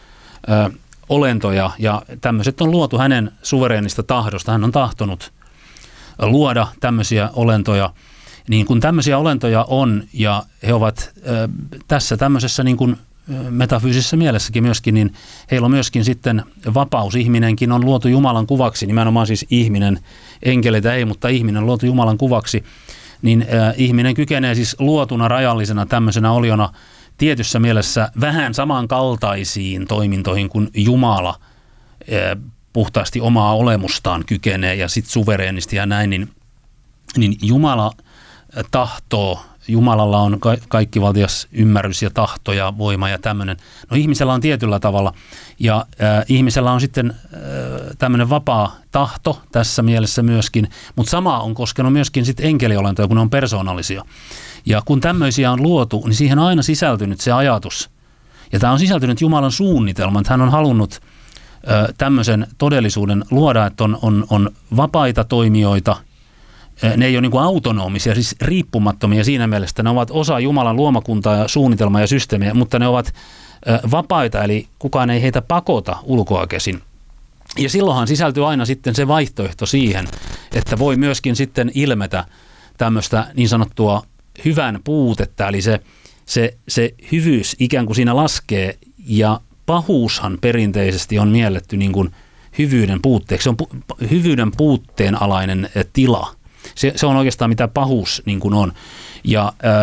olentoja ja tämmöiset on luotu hänen suvereenista tahdosta. Hän on tahtonut luoda tämmöisiä olentoja. Niin kun tämmöisiä olentoja on ja he ovat ö, tässä tämmöisessä niin kuin metafyysisessä mielessäkin myöskin, niin heillä on myöskin sitten vapaus. Ihminenkin on luotu Jumalan kuvaksi, nimenomaan siis ihminen, enkeleitä ei, mutta ihminen on luotu Jumalan kuvaksi, niin ö, ihminen kykenee siis luotuna rajallisena tämmöisenä oliona tietyssä mielessä vähän samankaltaisiin toimintoihin kuin Jumala ö, puhtaasti omaa olemustaan kykenee ja sitten suvereenisti ja näin, niin, niin Jumala tahtoo, Jumalalla on ka- kaikkivaltias ymmärrys ja tahto ja voima ja tämmöinen. No ihmisellä on tietyllä tavalla ja äh, ihmisellä on sitten äh, tämmöinen vapaa tahto tässä mielessä myöskin, mutta sama on koskenut myöskin sitten enkeliolentoja, kun ne on persoonallisia. Ja kun tämmöisiä on luotu, niin siihen on aina sisältynyt se ajatus. Ja tämä on sisältynyt Jumalan suunnitelma, että hän on halunnut äh, tämmöisen todellisuuden luoda, että on, on, on vapaita toimijoita. Ne ei ole niin kuin autonomisia, siis riippumattomia siinä mielessä, ne ovat osa Jumalan luomakuntaa ja suunnitelmaa ja systeemiä, mutta ne ovat vapaita, eli kukaan ei heitä pakota ulkoa käsin. Ja silloinhan sisältyy aina sitten se vaihtoehto siihen, että voi myöskin sitten ilmetä tämmöistä niin sanottua hyvän puutetta, eli se, se, se hyvyys ikään kuin siinä laskee, ja pahuushan perinteisesti on mielletty niin kuin hyvyyden puutteeksi. Se on pu- hyvyyden puutteen alainen tila. Se, se on oikeastaan mitä pahuus niin kuin on. Ja äh,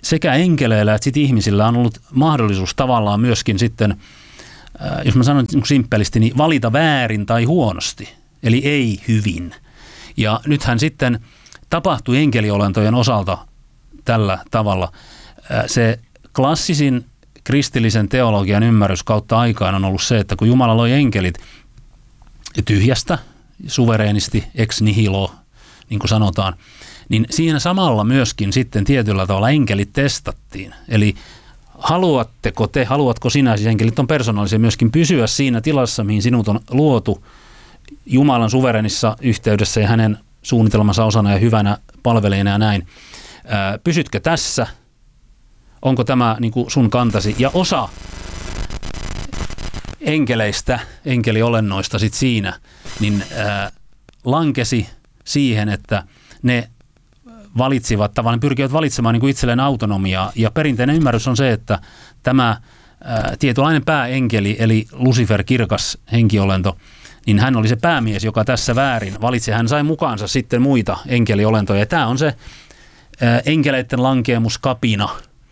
sekä enkeleillä että sit ihmisillä on ollut mahdollisuus tavallaan myöskin sitten, jos mä sanon simppelisti, niin valita väärin tai huonosti, eli ei hyvin. Ja nythän sitten tapahtui enkeliolentojen osalta tällä tavalla. Se klassisin kristillisen teologian ymmärrys kautta aikaan on ollut se, että kun Jumala loi enkelit tyhjästä, suvereenisti, ex nihilo, niin kuin sanotaan, niin siinä samalla myöskin sitten tietyllä tavalla enkelit testattiin. Eli haluatteko te, haluatko sinä, siis enkelit on persoonallisia, myöskin pysyä siinä tilassa, mihin sinut on luotu Jumalan suverenissa yhteydessä ja hänen suunnitelmansa osana ja hyvänä palvelijana ja näin. Ää, pysytkö tässä? Onko tämä niin kuin sun kantasi? Ja osa enkeleistä, enkeliolennoista sit siinä, niin ää, lankesi siihen, että ne valitsivat, tavallaan pyrkivät valitsemaan niin kuin itselleen autonomiaa. Ja perinteinen ymmärrys on se, että tämä ää, tietynlainen pääenkeli, eli Lucifer, kirkas henkiolento, niin hän oli se päämies, joka tässä väärin valitsi. Hän sai mukaansa sitten muita enkeliolentoja. Ja tämä on se ää, enkeleiden lankeemuskapina.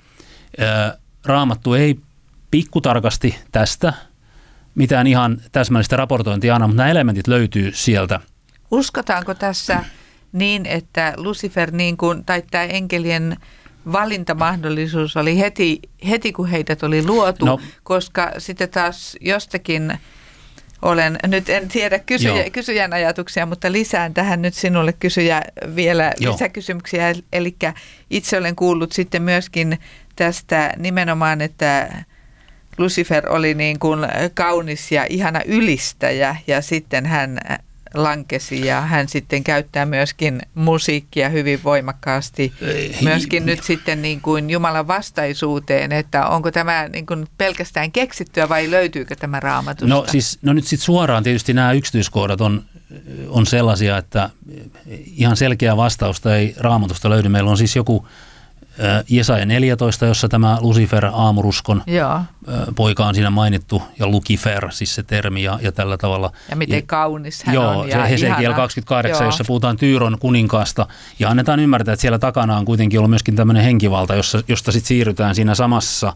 Ää, Raamattu ei pikkutarkasti tästä mitään ihan täsmällistä raportointia anna, mutta nämä elementit löytyy sieltä. Uskotaanko tässä niin, että Lucifer niin kuin, tai tämä enkelien valintamahdollisuus oli heti, heti kun heidät oli luotu, no, koska sitten taas jostakin olen, nyt en tiedä kysyjä, kysyjän ajatuksia, mutta lisään tähän nyt sinulle kysyjä vielä Joo. lisäkysymyksiä. Eli itse olen kuullut sitten myöskin tästä nimenomaan, että Lucifer oli niin kuin kaunis ja ihana ylistäjä ja sitten hän lankesi ja hän sitten käyttää myöskin musiikkia hyvin voimakkaasti myöskin nyt sitten niin kuin Jumalan vastaisuuteen, että onko tämä niin kuin pelkästään keksittyä vai löytyykö tämä Raamatusta? No siis, no nyt sitten suoraan tietysti nämä yksityiskohdat on, on sellaisia, että ihan selkeää vastausta ei Raamatusta löydy. Meillä on siis joku Jesaja neljätoista, jossa tämä Lucifer, aamuruskon Joo. poika on siinä mainittu, ja Lucifer, siis se termi, ja, ja tällä tavalla. Ja miten kaunis hän joo, on. Joo, se Hesekiel kaksikymmentäkahdeksan, joo. jossa puhutaan Tyyron kuninkaasta, ja annetaan ymmärtää, että siellä takana on kuitenkin ollut myöskin tämmöinen henkivalta, jossa, josta sitten siirrytään siinä samassa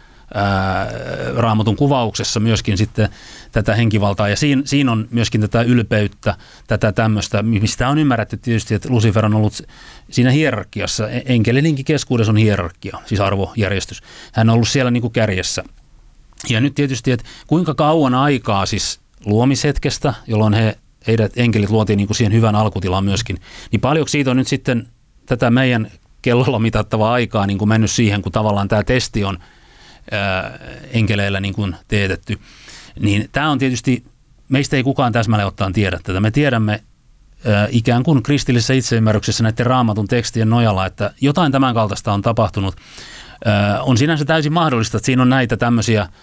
ää, Raamatun kuvauksessa myöskin sitten tätä henkivaltaa, ja siinä, siinä on myöskin tätä ylpeyttä, tätä tämmöistä, mistä on ymmärretty tietysti, että Lucifer on ollut siinä hierarkiassa, enkelinkin keskuudessa on hierarkia, siis arvojärjestys. Hän on ollut siellä niin kuin kärjessä. Ja nyt tietysti, että kuinka kauan aikaa siis luomishetkestä, jolloin he, heidät enkelit luotiin niin kuin siihen hyvän alkutilaan myöskin, niin paljonko siitä on nyt sitten tätä meidän kellolla mitattavaa aikaa niin kuin mennyt siihen, kun tavallaan tämä testi on ää, enkeleillä niin kuin teetetty. Niin tämä on tietysti, meistä ei kukaan täsmälleen ottaen tiedä tätä. Me tiedämme äh, ikään kuin kristillisessä itseymmärryksessä näiden Raamatun tekstien nojalla, että jotain tämän kaltaista on tapahtunut. Äh, on sinänsä täysin mahdollista, että siinä on näitä tämmöisiä äh,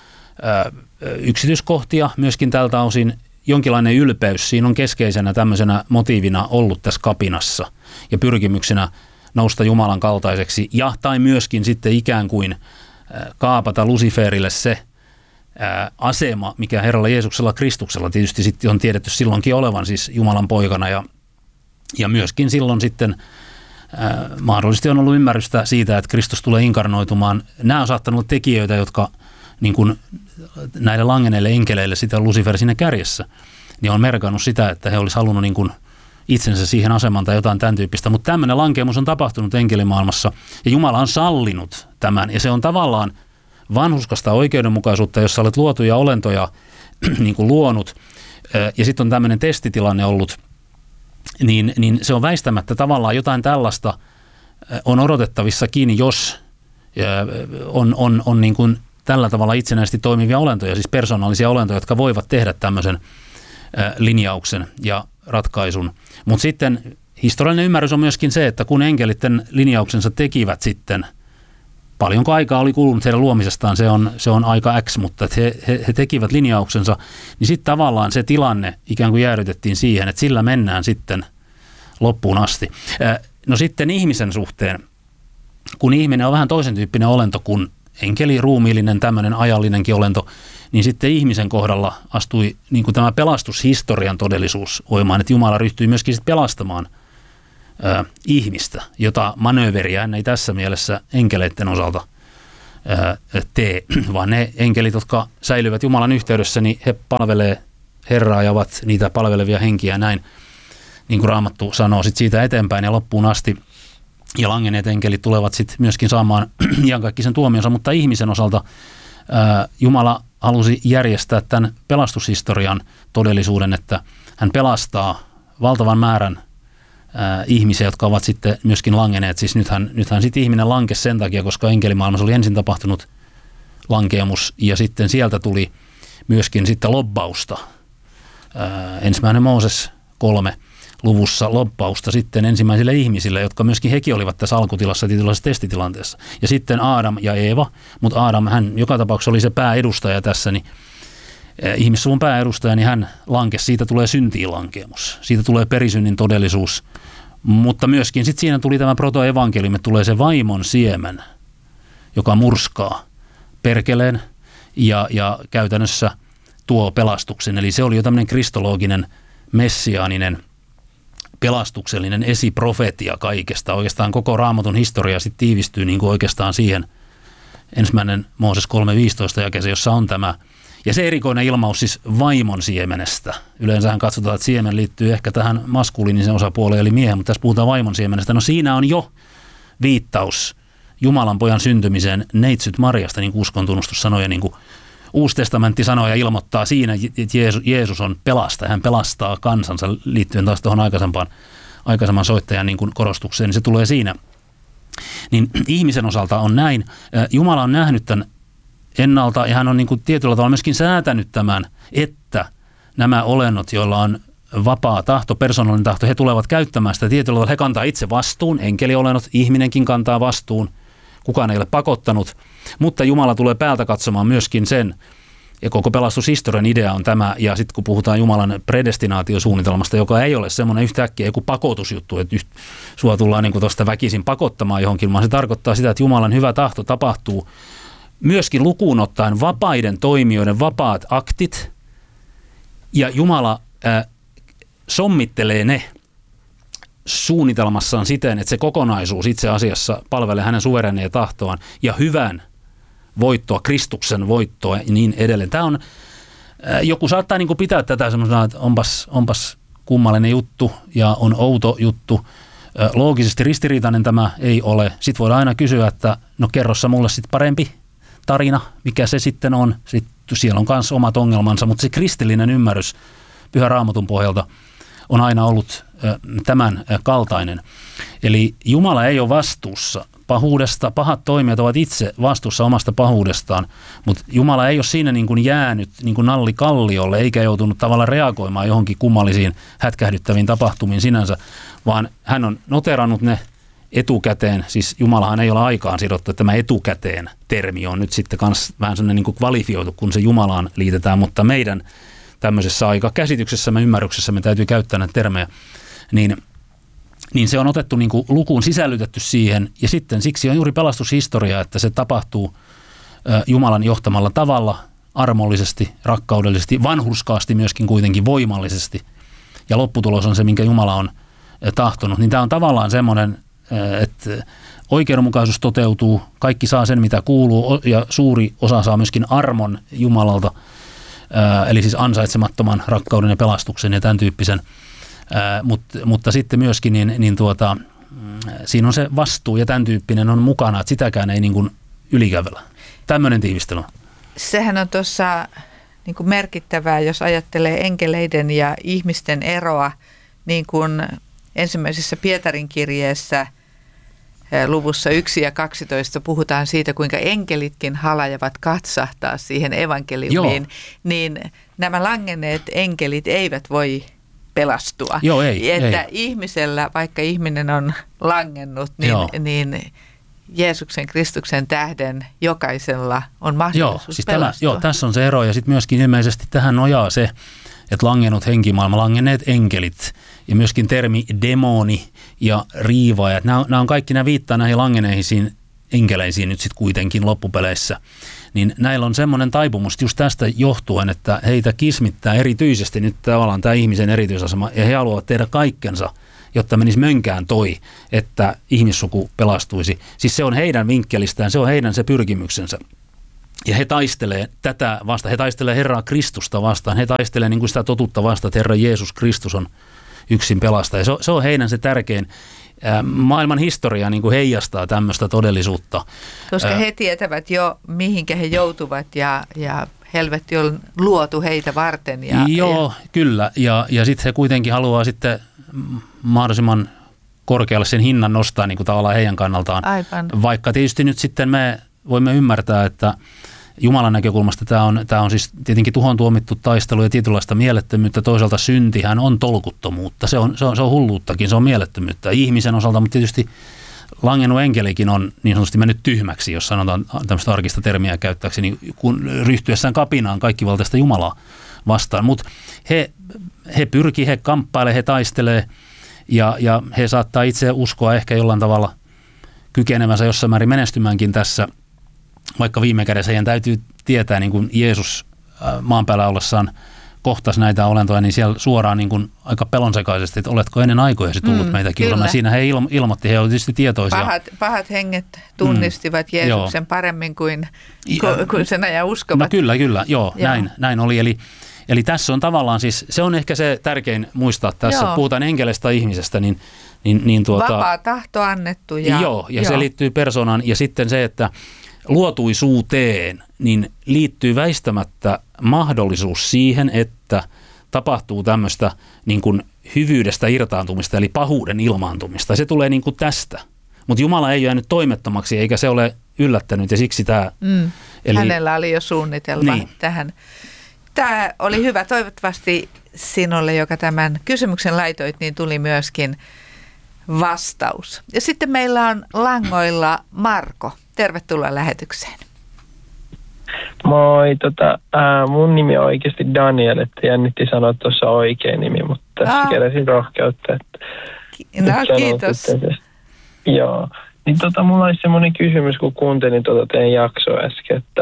yksityiskohtia myöskin tältä osin. Jonkinlainen ylpeys, siinä on keskeisenä tämmöisenä motiivina ollut tässä kapinassa ja pyrkimyksenä nousta Jumalan kaltaiseksi ja tai myöskin sitten ikään kuin äh, kaapata Luciferille se asema, mikä Herralla Jeesuksella Kristuksella tietysti sitten on tiedetty silloinkin olevan siis Jumalan poikana ja, ja myöskin silloin sitten ää, mahdollisesti on ollut ymmärrystä siitä, että Kristus tulee inkarnoitumaan. Nämä on saattanut olla tekijöitä, jotka niin kuin näille langeneille enkeleille sitä Lucifer siinä kärjessä, niin on merkannut sitä, että he olisi halunnut niin kuin itsensä siihen asemaan tai jotain tämän tyyppistä. Mutta tämmöinen lankeemus on tapahtunut enkelimaailmassa ja Jumala on sallinut tämän ja se on tavallaan vanhuskasta oikeudenmukaisuutta, jossa olet luotuja olentoja niin kuin luonut, ja sitten on tämmöinen testitilanne ollut, niin, niin se on väistämättä tavallaan jotain tällaista on odotettavissakin, jos on, on, on niin kuin tällä tavalla itsenäisesti toimivia olentoja, siis persoonallisia olentoja, jotka voivat tehdä tämmöisen linjauksen ja ratkaisun. Mutta sitten historiallinen ymmärrys on myöskin se, että kun enkelitten linjauksensa tekivät sitten, paljonko aikaa oli kulunut heidän luomisestaan, se on, se on aika X, mutta he, he, he tekivät linjauksensa, niin sitten tavallaan se tilanne ikään kuin jäädytettiin siihen, että sillä mennään sitten loppuun asti. No sitten ihmisen suhteen, kun ihminen on vähän toisen tyyppinen olento kuin enkeli, ruumiillinen, tämmöinen ajallinenkin olento, niin sitten ihmisen kohdalla astui niin kuin tämä pelastushistorian todellisuus voimaan, että Jumala ryhtyi myöskin sitten pelastamaan ö, ihmistä, jota manööveriä hän ei tässä mielessä enkeleiden osalta ö, tee, vaan ne enkelit, jotka säilyvät Jumalan yhteydessä, niin he palvelee Herraa ja ovat niitä palvelevia henkiä näin, niin kuin Raamattu sanoo sit siitä eteenpäin ja loppuun asti. Ja langenneet enkelit tulevat sitten myöskin saamaan iankaikkisen tuomionsa, mutta ihmisen osalta ää, Jumala halusi järjestää tämän pelastushistorian todellisuuden, että hän pelastaa valtavan määrän ää, ihmisiä, jotka ovat sitten myöskin langenneet. Siis nythän, nythän sitten ihminen lankesi sen takia, koska enkelimaailmassa oli ensin tapahtunut lankeamus ja sitten sieltä tuli myöskin sitten lobbausta. Ää, ensimmäinen Mooses kolme luvussa lobbausta sitten ensimmäisille ihmisille, jotka myöskin hekin olivat tässä alkutilassa tietynlaisessa testitilanteessa. Ja sitten Aadam ja Eeva, mutta Aadam, hän joka tapauksessa oli se pääedustaja tässä, niin ihmissuvun pääedustaja, niin hän lankesi, siitä tulee syntiin lankeemus. Siitä tulee perisynnin todellisuus, mutta myöskin sitten siinä tuli tämä protoevankeliumi, tulee se vaimon siemen, joka murskaa perkeleen ja, ja käytännössä tuo pelastuksen. Eli se oli jo tämmöinen kristologinen, messiaaninen, pelastuksellinen esiprofetia kaikesta. Oikeastaan koko Raamatun historia sitten tiivistyy niin kuin oikeastaan siihen ensimmäinen Mooses kolme viisitoista jakeeseen, jossa on tämä. Ja se erikoinen ilmaus siis vaimon siemenestä. Yleensähän katsotaan, että siemen liittyy ehkä tähän maskuliinisen osapuoleen, eli miehen, mutta tässä puhutaan vaimon siemenestä. No siinä on jo viittaus Jumalan pojan syntymiseen neitsyt Marjasta, niin kuin uskontunnustus sanoo, ja niin kuin Uusi testamentti sanoo ja ilmoittaa siinä, että Jeesus on pelastaja. Hän pelastaa kansansa liittyen taas tuohon aikaisempaan, aikaisemman soittajan niin kuin korostukseen, niin se tulee siinä. Niin ihmisen osalta on näin. Jumala on nähnyt tämän ennalta ja hän on niin kuin tietyllä tavalla myöskin säätänyt tämän, että nämä olennot, joilla on vapaa tahto, persoonallinen tahto, he tulevat käyttämään sitä tietyllä tavalla. He kantaa itse vastuun, enkeliolennot, ihminenkin kantaa vastuun. Kukaan ei ole pakottanut, mutta Jumala tulee päältä katsomaan myöskin sen, ja koko pelastushistorian idea on tämä, ja sitten kun puhutaan Jumalan predestinaatiosuunnitelmasta, joka ei ole semmoinen yhtäkkiä joku pakotusjuttu, että yht, sua tullaan niin tuosta väkisin pakottamaan johonkin, vaan se tarkoittaa sitä, että Jumalan hyvä tahto tapahtuu myöskin lukuun ottaen vapaiden toimijoiden vapaat aktit, ja Jumala äh, sommittelee ne suunnitelmassaan siten, että se kokonaisuus itse asiassa palvelee hänen suverenia tahtoaan ja hyvän voittoa, Kristuksen voittoa ja niin edelleen. Tämä on, joku saattaa niin kuin pitää tätä semmoisena, että onpas, onpas kummallinen juttu ja on outo juttu. Loogisesti ristiriitainen tämä ei ole. Sitten voidaan aina kysyä, että no kerrossa mulle sitten parempi tarina, mikä se sitten on. Sitten siellä on myös omat ongelmansa, mutta se kristillinen ymmärrys Pyhän Raamatun pohjalta on aina ollut tämän kaltainen. Eli Jumala ei ole vastuussa pahuudesta. Pahat toimijat ovat itse vastuussa omasta pahuudestaan, mutta Jumala ei ole siinä niin kuin jäänyt niin kuin nalli kalliolle eikä joutunut tavallaan reagoimaan johonkin kummallisiin hätkähdyttäviin tapahtumiin sinänsä, vaan hän on noterannut ne etukäteen. Siis Jumalahan ei ole aikaan sidottu, että tämä etukäteen termi on nyt sitten kans vähän sellainen niin kuin kvalifioitu, kun se Jumalaan liitetään, mutta meidän tämmöisessä aikakäsityksessämme, ymmärryksessämme täytyy käyttää näitä termejä, niin, niin se on otettu niin kuin lukuun, sisällytetty siihen, ja sitten siksi on juuri pelastushistoria, että se tapahtuu ä, Jumalan johtamalla tavalla, armollisesti, rakkaudellisesti, vanhurskaasti myöskin kuitenkin voimallisesti, ja lopputulos on se, minkä Jumala on ä, tahtonut. Niin tämä on tavallaan semmoinen, ä, että oikeudenmukaisuus toteutuu, kaikki saa sen, mitä kuuluu, ja suuri osa saa myöskin armon Jumalalta, eli siis ansaitsemattoman rakkauden ja pelastuksen ja tämän tyyppisen, mutta, mutta sitten myöskin niin, niin tuota, siinä on se vastuu ja tämän tyyppinen on mukana, että sitäkään ei niin kuin ylikävellä. Tämmöinen tiivistely. Sehän on tuossa niin kuin merkittävää, jos ajattelee enkeleiden ja ihmisten eroa, niin kuin ensimmäisessä Pietarin kirjeessä luvussa yksi ja kaksitoista puhutaan siitä, kuinka enkelitkin halajavat katsahtaa siihen evankeliumiin, Joo. niin nämä langenneet enkelit eivät voi pelastua. Joo, ei, että ei. ihmisellä, vaikka ihminen on langennut, niin, niin Jeesuksen Kristuksen tähden jokaisella on mahdollisuus joo, siis pelastua. Tämä, joo, tässä on se ero ja sitten myöskin ilmeisesti tähän nojaa se, että langennut henkimaailma, langenneet enkelit ja myöskin termi demoni ja riivaajat. Nämä, nämä on kaikki, nämä viittaa näihin langenneisiin enkeleisiin nyt sitten kuitenkin loppupeleissä. Niin näillä on semmoinen taipumus just tästä johtuen, että heitä kismittää erityisesti nyt tavallaan tämä ihmisen erityisasema ja he haluavat tehdä kaikkensa, jotta menisi mönkään toi, että ihmissuku pelastuisi. Siis se on heidän vinkkelistään, se on heidän se pyrkimyksensä. Ja he taistelee tätä vastaan, he taistelee Herraa Kristusta vastaan, he taistelee niin kuin sitä totuutta vastaan, että Herra Jeesus Kristus on yksin pelastaja. Se on, se on heidän se tärkein. Maailman historia niin kuin heijastaa tämmöistä todellisuutta. Koska he tietävät jo, mihinkä he joutuvat ja, ja helvetti on luotu heitä varten. Ja, Joo, ja... kyllä. Ja, ja sitten he kuitenkin haluaa sitten mahdollisimman korkealle sen hinnan nostaa niin kuin tavallaan heidän kannaltaan. Aivan. Vaikka tietysti nyt sitten me voimme ymmärtää, että Jumalan näkökulmasta tämä on, tämä on siis tietenkin tuhon tuomittu taistelu ja tietynlaista mielettömyyttä. Toisaalta syntihän on tolkuttomuutta. Se on, se on, se on hulluuttakin, se on mielettömyyttä ihmisen osalta, mutta tietysti langennut enkelikin on niin sanotusti mennyt tyhmäksi, jos sanotaan tämmöistä arkista termiä käyttääkseni, kun ryhtyessään kapinaan kaikkivaltaista Jumalaa vastaan. Mutta he, he pyrkii, he kamppailee, he taistelee ja, ja he saattaa itse uskoa ehkä jollain tavalla kykenevänsä jossain määrin menestymäänkin tässä, vaikka viime kädessä heidän täytyy tietää, niin kuin Jeesus maan päällä ollessaan kohtasi näitä olentoja, niin siellä suoraan niin kuin aika pelonsekaisesti, että oletko ennen aikojasi tullut mm, meitä kiusamaan. Siinä he ilmo- ilmoitti, he olivat tietysti tietoisia. Pahat, pahat henget tunnistivat mm, Jeesuksen joo. paremmin kuin, ja, kuin sen ajan uskovat. No kyllä, kyllä, joo, joo. Näin, näin oli. Eli, eli tässä on tavallaan siis, se on ehkä se tärkein muistaa tässä, että puhutaan enkelestä ihmisestä, niin, niin, niin tuota, vapaa tahto annettu. Ja, joo, ja joo. se liittyy persoonaan ja sitten se, että luotuisuuteen niin liittyy väistämättä mahdollisuus siihen, että tapahtuu tämmöistä niin kuin hyvyydestä irtaantumista, eli pahuuden ilmaantumista. Se tulee niin kuin tästä. Mutta Jumala ei jäänyt toimettomaksi, eikä se ole yllättänyt, ja siksi tämä... Mm. Eli, hänellä oli jo suunnitelma niin. tähän. Tämä oli hyvä. Toivottavasti sinulle, joka tämän kysymyksen laitoit, niin tuli myöskin vastaus. Ja sitten meillä on langoilla Marko. Tervetuloa lähetykseen. Moi, tota, ää, mun nimi on oikeasti Daniel, että jännitti sanoa tuossa oikein nimi, mutta tässä ah. keräsin rohkeutta. Että no kiitos. Että, joo, niin tota, mulla olisi semmoinen kysymys, kun kuuntelin tuota teidän jaksoa äsken, että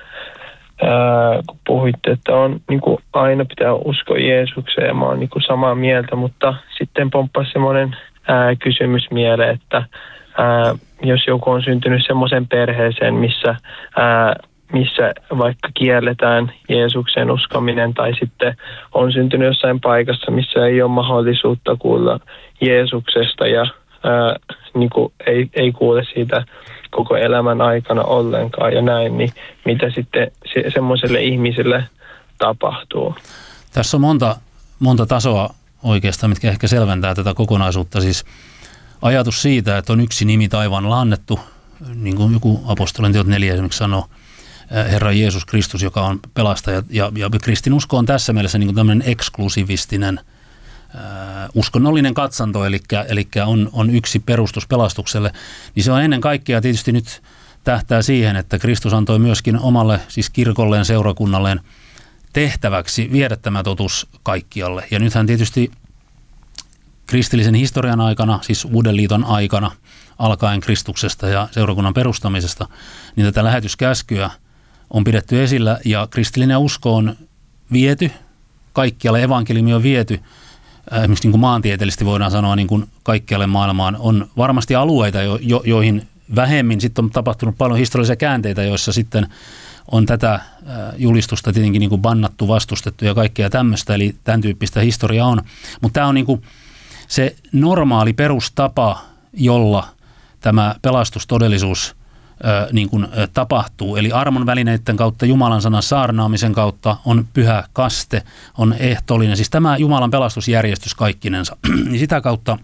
ää, kun puhuitte, että on niin kuin aina pitää uskoa Jeesukseen ja mä oon niin kuin samaa mieltä, mutta sitten pomppasi semmoinen ää, kysymys mieleen, että ää, jos joku on syntynyt semmoisen perheeseen, missä, ää, missä vaikka kielletään Jeesuksen uskominen tai sitten on syntynyt jossain paikassa, missä ei ole mahdollisuutta kuulla Jeesuksesta ja ää, niin kuin ei, ei kuule siitä koko elämän aikana ollenkaan ja näin, niin mitä sitten se, semmoiselle ihmiselle tapahtuu? Tässä on monta, monta tasoa oikeastaan, mitkä ehkä selventää tätä kokonaisuutta. Siis ajatus siitä, että on yksi nimi taivaalla annettu, niin kuin joku apostolien teot neljä esimerkiksi sanoo, Herra Jeesus Kristus, joka on pelastaja. Ja, ja kristinusko on tässä mielessä niin kuin tämmöinen eksklusivistinen äh, uskonnollinen katsanto, eli, eli on, on yksi perustus pelastukselle. Niin se on ennen kaikkea tietysti nyt tähtää siihen, että Kristus antoi myöskin omalle, siis kirkolleen, seurakunnalleen tehtäväksi viedä tämä totuus kaikkialle. Ja nythän tietysti kristillisen historian aikana, siis Uuden liiton aikana, alkaen Kristuksesta ja seurakunnan perustamisesta, niin tätä lähetyskäskyä on pidetty esillä ja kristillinen usko on viety kaikkialle, evankeliumi on viety, esimerkiksi niin kuin maantieteellisesti voidaan sanoa niin kuin kaikkialle maailmaan. On varmasti alueita, jo, jo, joihin vähemmin sitten on tapahtunut paljon historiallisia käänteitä, joissa sitten on tätä julistusta tietenkin niin kuin bannattu, vastustettu ja kaikkea tämmöistä, eli tämän tyyppistä historiaa on. Mutta tämä on niin kuin se normaali perustapa, jolla tämä pelastustodellisuus ö, niin kuin, ö, tapahtuu. Eli armon välineiden kautta, Jumalan sanan saarnaamisen kautta on pyhä kaste, on ehtoollinen. Siis tämä Jumalan pelastusjärjestys kaikkinensa. Niin sitä kautta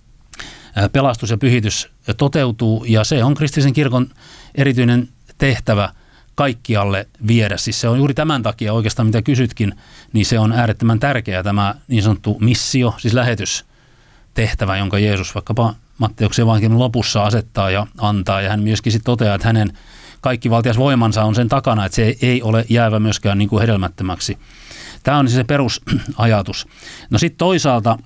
ö, pelastus ja pyhitys toteutuu ja se on kristillisen kirkon erityinen tehtävä kaikkialle viedä. Siis se on juuri tämän takia oikeastaan, mitä kysytkin, niin se on äärettömän tärkeä tämä niin sanottu missio, siis lähetystehtävä, jonka Jeesus vaikkapa Matteuksen evankeliumin lopussa asettaa ja antaa. Ja hän myöskin sitten toteaa, että hänen kaikkivaltias voimansa on sen takana, että se ei ole jäävä myöskään niin kuin hedelmättömäksi. Tämä on siis se perusajatus. No sitten toisaalta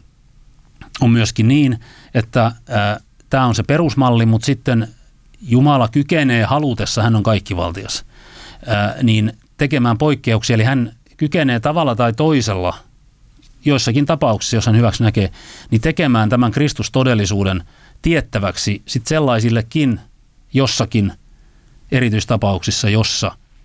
on myöskin niin, että ää, tämä on se perusmalli, mutta sitten Jumala kykenee halutessa, hän on kaikkivaltias, ää, niin tekemään poikkeuksia. Eli hän kykenee tavalla tai toisella joissakin tapauksissa, jos hän hyväksi näkee, niin tekemään tämän Kristustodellisuuden tiettäväksi sit sellaisillekin jossakin erityistapauksissa, jossa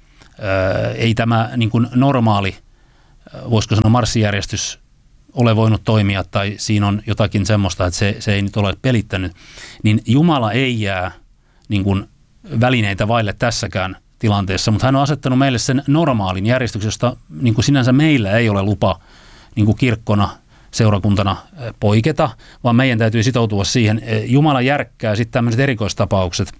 ää, ei tämä niin kuin normaali, voisiko sanoa marssijärjestys, ole voinut toimia tai siinä on jotakin semmoista, että se, se ei nyt ole pelittänyt, niin Jumala ei jää niin kuin välineitä vaille tässäkään tilanteessa, mutta hän on asettanut meille sen normaalin järjestyksen, josta niin kuin sinänsä meillä ei ole lupa niin kuin kirkkona, seurakuntana poiketa, vaan meidän täytyy sitoutua siihen. Jumala järkkää sitten tämmöiset erikoistapaukset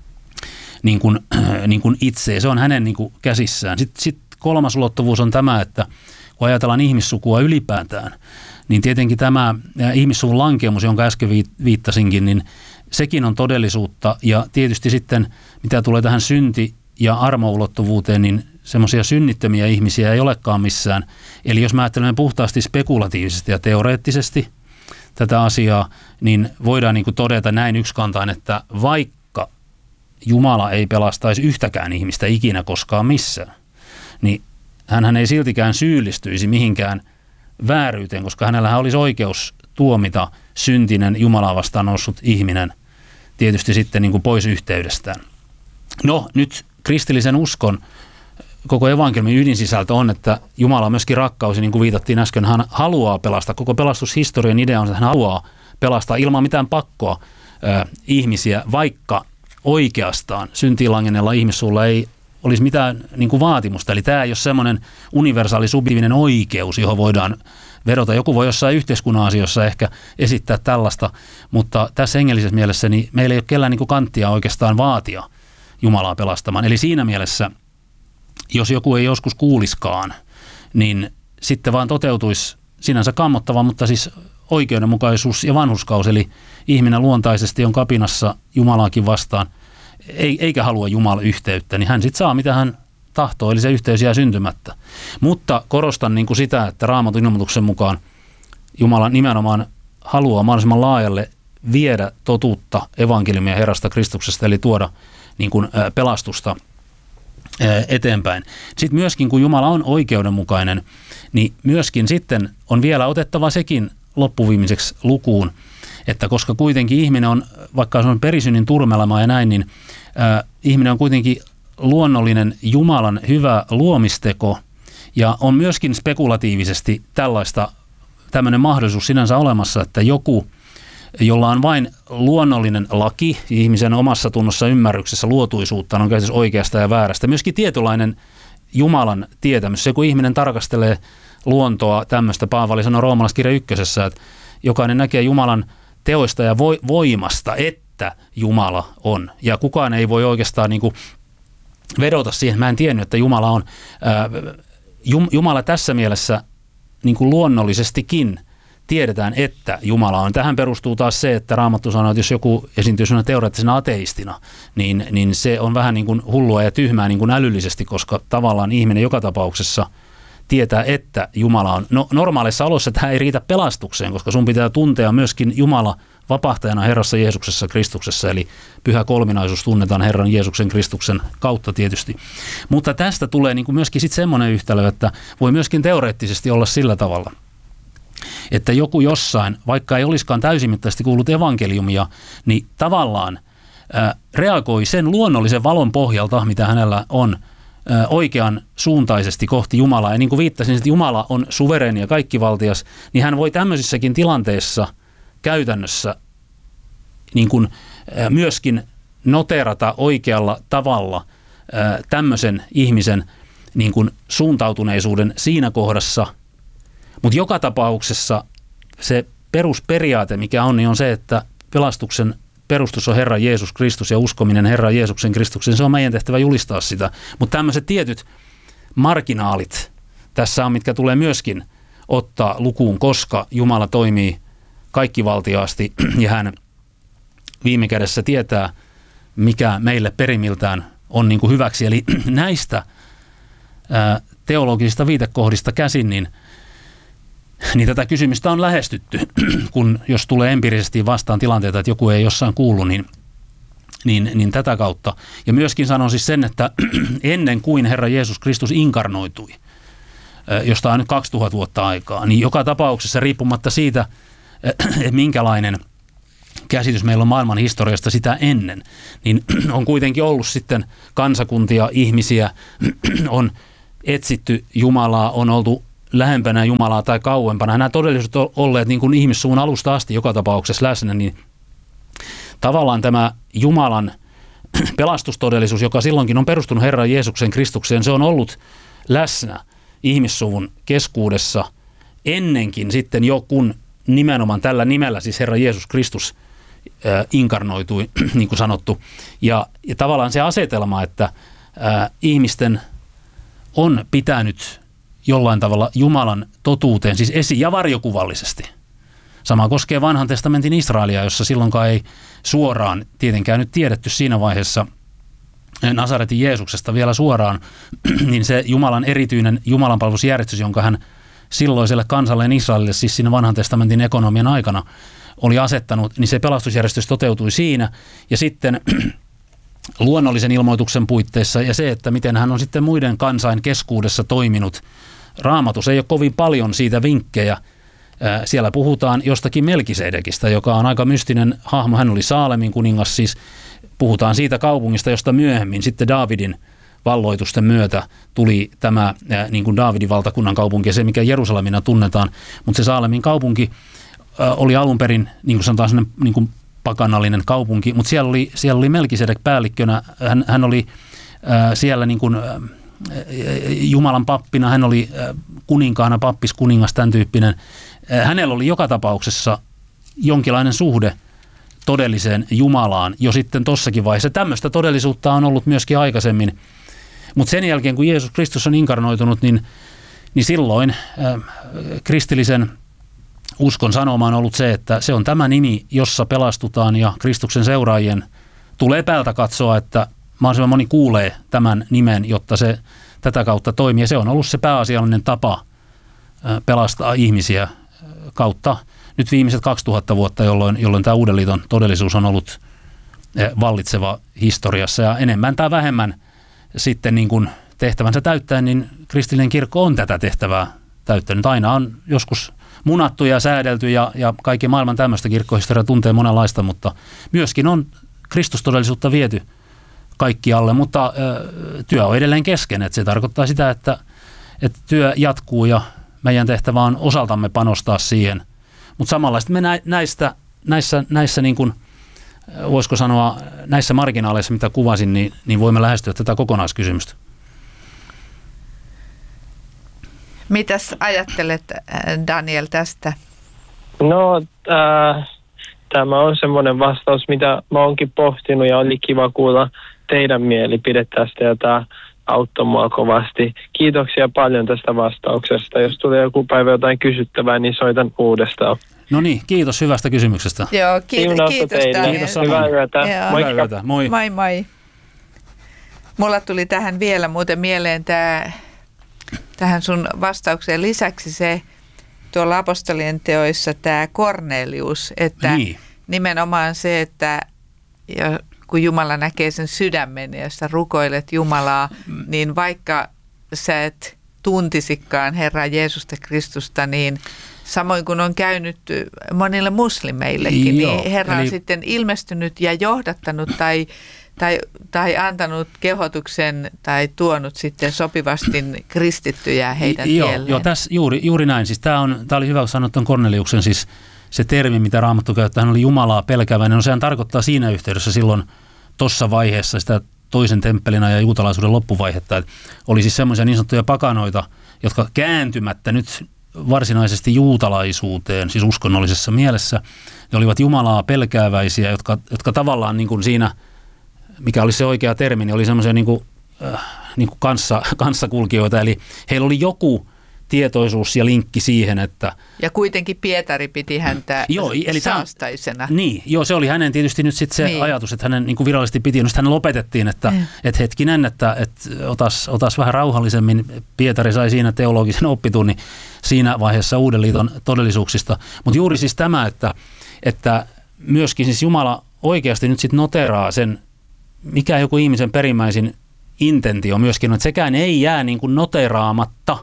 niin kuin, niin kuin itse, se on hänen niin kuin käsissään. Sitten sit kolmas ulottuvuus on tämä, että kun ajatellaan ihmissukua ylipäätään, niin tietenkin tämä ihmissuvun lankemus, jonka äsken viittasinkin, niin sekin on todellisuutta. Ja tietysti sitten, mitä tulee tähän synti- ja armoulottuvuuteen, niin semmoisia synnittömiä ihmisiä ei olekaan missään. Eli jos mä ajattelen puhtaasti spekulatiivisesti ja teoreettisesti tätä asiaa, niin voidaan niin kuin todeta näin yksikantaan, että vaikka Jumala ei pelastaisi yhtäkään ihmistä ikinä koskaan missään, niin hänhän ei siltikään syyllistyisi mihinkään vääryyteen, koska hänellähän olisi oikeus tuomita syntinen Jumalaa vastaan noussut ihminen tietysti sitten niin kuin pois yhteydestään. No nyt kristillisen uskon koko evankeliumin ydinsisältö on, että Jumala on myöskin rakkaus, ja niin kuin viitattiin äsken, hän haluaa pelastaa. Koko pelastushistorian idea on, että hän haluaa pelastaa ilman mitään pakkoa äh, ihmisiä, vaikka oikeastaan syntiin langenneella ihmissuulla ei olisi mitään niin kuin vaatimusta. Eli tämä ei ole semmoinen universaali subjektiivinen oikeus, johon voidaan vedota. Joku voi jossain yhteiskunnan asioissa ehkä esittää tällaista, mutta tässä hengellisessä mielessä niin meillä ei ole kellään niin kuin kanttia oikeastaan vaatia Jumalaa pelastamaan. Eli siinä mielessä, jos joku ei joskus kuuliskaan, niin sitten vaan toteutuisi sinänsä kammottava, mutta siis oikeudenmukaisuus ja vanhurskaus, eli ihminen luontaisesti on kapinassa Jumalaakin vastaan, eikä halua Jumalan yhteyttä, niin hän sitten saa mitä hän tahtoo, eli se yhteys jää syntymättä. Mutta korostan niin kuin sitä, että Raamatun ilmoituksen mukaan Jumala nimenomaan haluaa mahdollisimman laajalle viedä totuutta evankeliumia Herrasta Kristuksesta, eli tuoda niin kuin pelastusta eteenpäin. Sitten myöskin, kun Jumala on oikeudenmukainen, niin myöskin sitten on vielä otettava sekin loppuviimeiseksi lukuun, että koska kuitenkin ihminen on, vaikka se on perisynnin turmelema ja näin, niin äh, ihminen on kuitenkin luonnollinen Jumalan hyvä luomisteko, ja on myöskin spekulatiivisesti tällaista, tämmöinen mahdollisuus sinänsä olemassa, että joku, jolla on vain luonnollinen laki, ihmisen omassa tunnossa ymmärryksessä luotuisuutta, on käsitys oikeasta ja väärästä, myöskin tietynlainen Jumalan tietämys, se kun ihminen tarkastelee luontoa tämmöistä, Paavali sanoi roomalaiskirja ykkösessä, että jokainen näkee Jumalan teoista ja voimasta, että Jumala on. Ja kukaan ei voi oikeastaan niin kuin vedota siihen, mä en tiennyt, että Jumala on. Ää, Jumala tässä mielessä niin kuin luonnollisestikin tiedetään, että Jumala on. Tähän perustuu taas se, että Raamattu sanoo, että jos joku esiintyy sellaisena teoreettisena ateistina, niin, niin se on vähän niin kuin hullua ja tyhmää niin kuin älyllisesti, koska tavallaan ihminen joka tapauksessa tietää, että Jumala on. No, normaalissa olossa tämä ei riitä pelastukseen, koska sun pitää tuntea myöskin Jumala vapahtajana Herrassa Jeesuksessa Kristuksessa, eli pyhä kolminaisuus tunnetaan Herran Jeesuksen Kristuksen kautta tietysti. Mutta tästä tulee niin kuin myöskin sitten semmoinen yhtälö, että voi myöskin teoreettisesti olla sillä tavalla, että joku jossain, vaikka ei olisikaan täysimittaisesti kuullut evankeliumia, niin tavallaan ää, reagoi sen luonnollisen valon pohjalta, mitä hänellä on, oikean suuntaisesti kohti Jumalaa. Ja niin kuin viittasin, että Jumala on suvereeni ja kaikkivaltias, niin hän voi tämmöisissäkin tilanteissa käytännössä niin kuin myöskin noterata oikealla tavalla tämmöisen ihmisen niin kuin suuntautuneisuuden siinä kohdassa. Mutta joka tapauksessa se perusperiaate, mikä on, niin on se, että pelastuksen perustus on Herra Jeesus Kristus ja uskominen Herra Jeesuksen Kristuksen. Se on meidän tehtävä julistaa sitä. Mutta tämmöiset tietyt marginaalit tässä on, mitkä tulee myöskin ottaa lukuun, koska Jumala toimii kaikkivaltiaasti ja hän viime kädessä tietää, mikä meille perimiltään on niin kuin hyväksi. Eli näistä ää, teologisista viitekohdista käsin, niin Niin tätä kysymystä on lähestytty, kun jos tulee empiirisesti vastaan tilanteita, että joku ei jossain kuulu, niin, niin, niin tätä kautta. Ja myöskin sanon siis sen, että ennen kuin Herra Jeesus Kristus inkarnoitui josta on nyt kaksituhatta vuotta aikaa, niin joka tapauksessa riippumatta siitä, että minkälainen käsitys meillä on maailman historiasta sitä ennen, niin on kuitenkin ollut sitten kansakuntia, ihmisiä, on etsitty Jumalaa, on oltu lähempänä Jumalaa tai kauempana. Nämä todellisuudet ovat olleet niin kuin ihmissuun alusta asti joka tapauksessa läsnä, niin tavallaan tämä Jumalan pelastustodellisuus, joka silloinkin on perustunut Herran Jeesuksen Kristukseen, se on ollut läsnä ihmissuvun keskuudessa ennenkin sitten jo, kun nimenomaan tällä nimellä, siis Herra Jeesus Kristus äh, inkarnoitui, niin kuin sanottu. Ja, ja tavallaan se asetelma, että äh, ihmisten on pitänyt jollain tavalla Jumalan totuuteen, siis esi- ja varjokuvallisesti. Sama koskee vanhan testamentin Israelia, jossa silloinkaan ei suoraan tietenkään nyt tiedetty siinä vaiheessa Nasaretin Jeesuksesta vielä suoraan, niin se Jumalan erityinen jumalanpalvelusjärjestys, jonka hän silloiselle kansalleen Israelille, siis siinä vanhan testamentin ekonomian aikana oli asettanut, niin se pelastusjärjestys toteutui siinä. Ja sitten luonnollisen ilmoituksen puitteissa ja se, että miten hän on sitten muiden kansain keskuudessa toiminut. Raamatus ei ole kovin paljon siitä vinkkejä. Siellä puhutaan jostakin Melkisedekistä, joka on aika mystinen hahmo. Hän oli Saalemin kuningas, siis puhutaan siitä kaupungista, josta myöhemmin sitten Daavidin valloitusten myötä tuli tämä niin kuin Daavidin valtakunnan kaupunki ja se, mikä Jerusalemina tunnetaan. Mutta se Saalemin kaupunki oli alun perin, niin kuin sanotaan, sellainen niin kuin pakanallinen kaupunki, mutta siellä oli, siellä oli Melkisedek päällikkönä. Hän, hän oli äh, siellä niin kuin, äh, Jumalan pappina, hän oli äh, kuninkaana, pappis, kuningas, tämän tyyppinen. Äh, hänellä oli joka tapauksessa jonkinlainen suhde todelliseen Jumalaan jo sitten tossakin vaiheessa. Tämmöistä todellisuutta on ollut myöskin aikaisemmin. Mutta sen jälkeen, kun Jeesus Kristus on inkarnoitunut, niin, niin silloin äh, kristillisen uskon sanoma on ollut se, että se on tämä nimi, jossa pelastutaan ja Kristuksen seuraajien tulee päältä katsoa, että mahdollisimman moni kuulee tämän nimen, jotta se tätä kautta toimii. Ja se on ollut se pääasiallinen tapa pelastaa ihmisiä kautta nyt viimeiset kaksituhatta vuotta, jolloin, jolloin tämä Uuden liiton todellisuus on ollut vallitseva historiassa. Ja enemmän tai vähemmän sitten niin kuin tehtävänsä täyttäen, niin kristillinen kirkko on tätä tehtävää täyttänyt. Aina on joskus munattu ja säädelty ja, ja kaikki maailman tämmöistä kirkkohistoria tuntee monenlaista, mutta myöskin on Kristustodellisuutta viety kaikkialle, mutta ö, työ on edelleen kesken. Että se tarkoittaa sitä, että, että työ jatkuu ja meidän tehtävä on osaltamme panostaa siihen. Mutta samalla me näistä, näissä, näissä niin kuin, voisiko sanoa, näissä marginaaleissa, mitä kuvasin, niin, niin voimme lähestyä tätä kokonaiskysymystä. Mitäs ajattelet, Daniel, tästä? No, äh, tämä on semmoinen vastaus, mitä mä oonkin pohtinut ja oli kiva kuulla teidän mielipide tästä ja tämä auttoi mua kovasti. Kiitoksia paljon tästä vastauksesta. Jos tulee joku päivä jotain kysyttävää, niin soitan uudestaan. No niin, kiitos hyvästä kysymyksestä. Joo, kiitos, kiitos Daniel. Kiitos Hyvää yötä. Hyvää yötä. Moi. Moi moi. Mulla tuli tähän vielä muuten mieleen tämä, tähän sun vastaukseen lisäksi se tuolla apostolien teoissa tämä Kornelius, että niin. Nimenomaan se, että ja kun Jumala näkee sen sydämen ja sä rukoilet Jumalaa, mm. niin vaikka sä et tuntisikaan Herraa Jeesusta Kristusta, niin samoin kuin on käynyt monille muslimeillekin, Joo, niin Herra eli... on sitten ilmestynyt ja johdattanut tai, tai, tai antanut kehotuksen tai tuonut sitten sopivasti kristittyjä heidän Joo, tielleen. joo tässä juuri, juuri näin. Siis tämä, on, tämä oli hyvä, kun sanoit tuon Korneliuksen, siis se termi, mitä Raamattu käyttää, hän oli Jumalaa pelkääväinen. No sehän tarkoittaa siinä yhteydessä silloin tuossa vaiheessa sitä toisen temppelin ja juutalaisuuden loppuvaihetta. Että oli siis semmoisia niin sanottuja pakanoita, jotka kääntymättä nyt varsinaisesti juutalaisuuteen, siis uskonnollisessa mielessä, ne olivat Jumalaa pelkääväisiä, jotka, jotka tavallaan niin kuin siinä, mikä oli se oikea termi, niin oli semmoisia niin kuin, äh, niin kuin kanssa, kanssakulkijoita. Eli heillä oli joku tietoisuus ja linkki siihen, että... Ja kuitenkin Pietari piti häntä joo, eli saastaisena. Tämän, niin, joo, se oli hänen tietysti nyt sitten se niin. ajatus, että hänen niin kuin virallisesti piti, no hän lopetettiin, että mm. et hetkinen, että et otas, otas vähän rauhallisemmin. Pietari sai siinä teologisen oppitunnin siinä vaiheessa Uuden liiton todellisuuksista. Mutta juuri siis tämä, että, että myöskin siis Jumala oikeasti nyt sitten noteraa sen, mikä joku ihmisen perimmäisin intentio myöskin, että sekään ei jää niin kuin noteraamatta.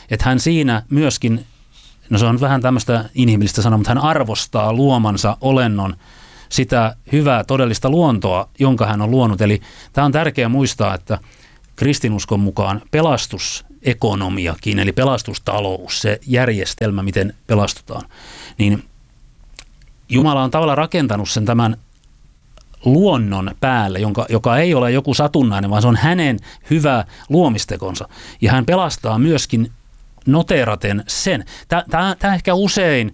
Että hän siinä myöskin, no se on vähän tämmöistä inhimillistä sanaa, mutta hän arvostaa luomansa olennon sitä hyvää todellista luontoa, jonka hän on luonut. Eli tämä on tärkeää muistaa, että kristinuskon mukaan pelastusekonomiakin, eli pelastustalous, se järjestelmä, miten pelastutaan, niin Jumala on tavallaan rakentanut sen tämän luonnon päälle, jonka, joka ei ole joku satunnainen, vaan se on hänen hyvä luomistekonsa. Ja hän pelastaa myöskin noteeraten sen. Tämä ehkä usein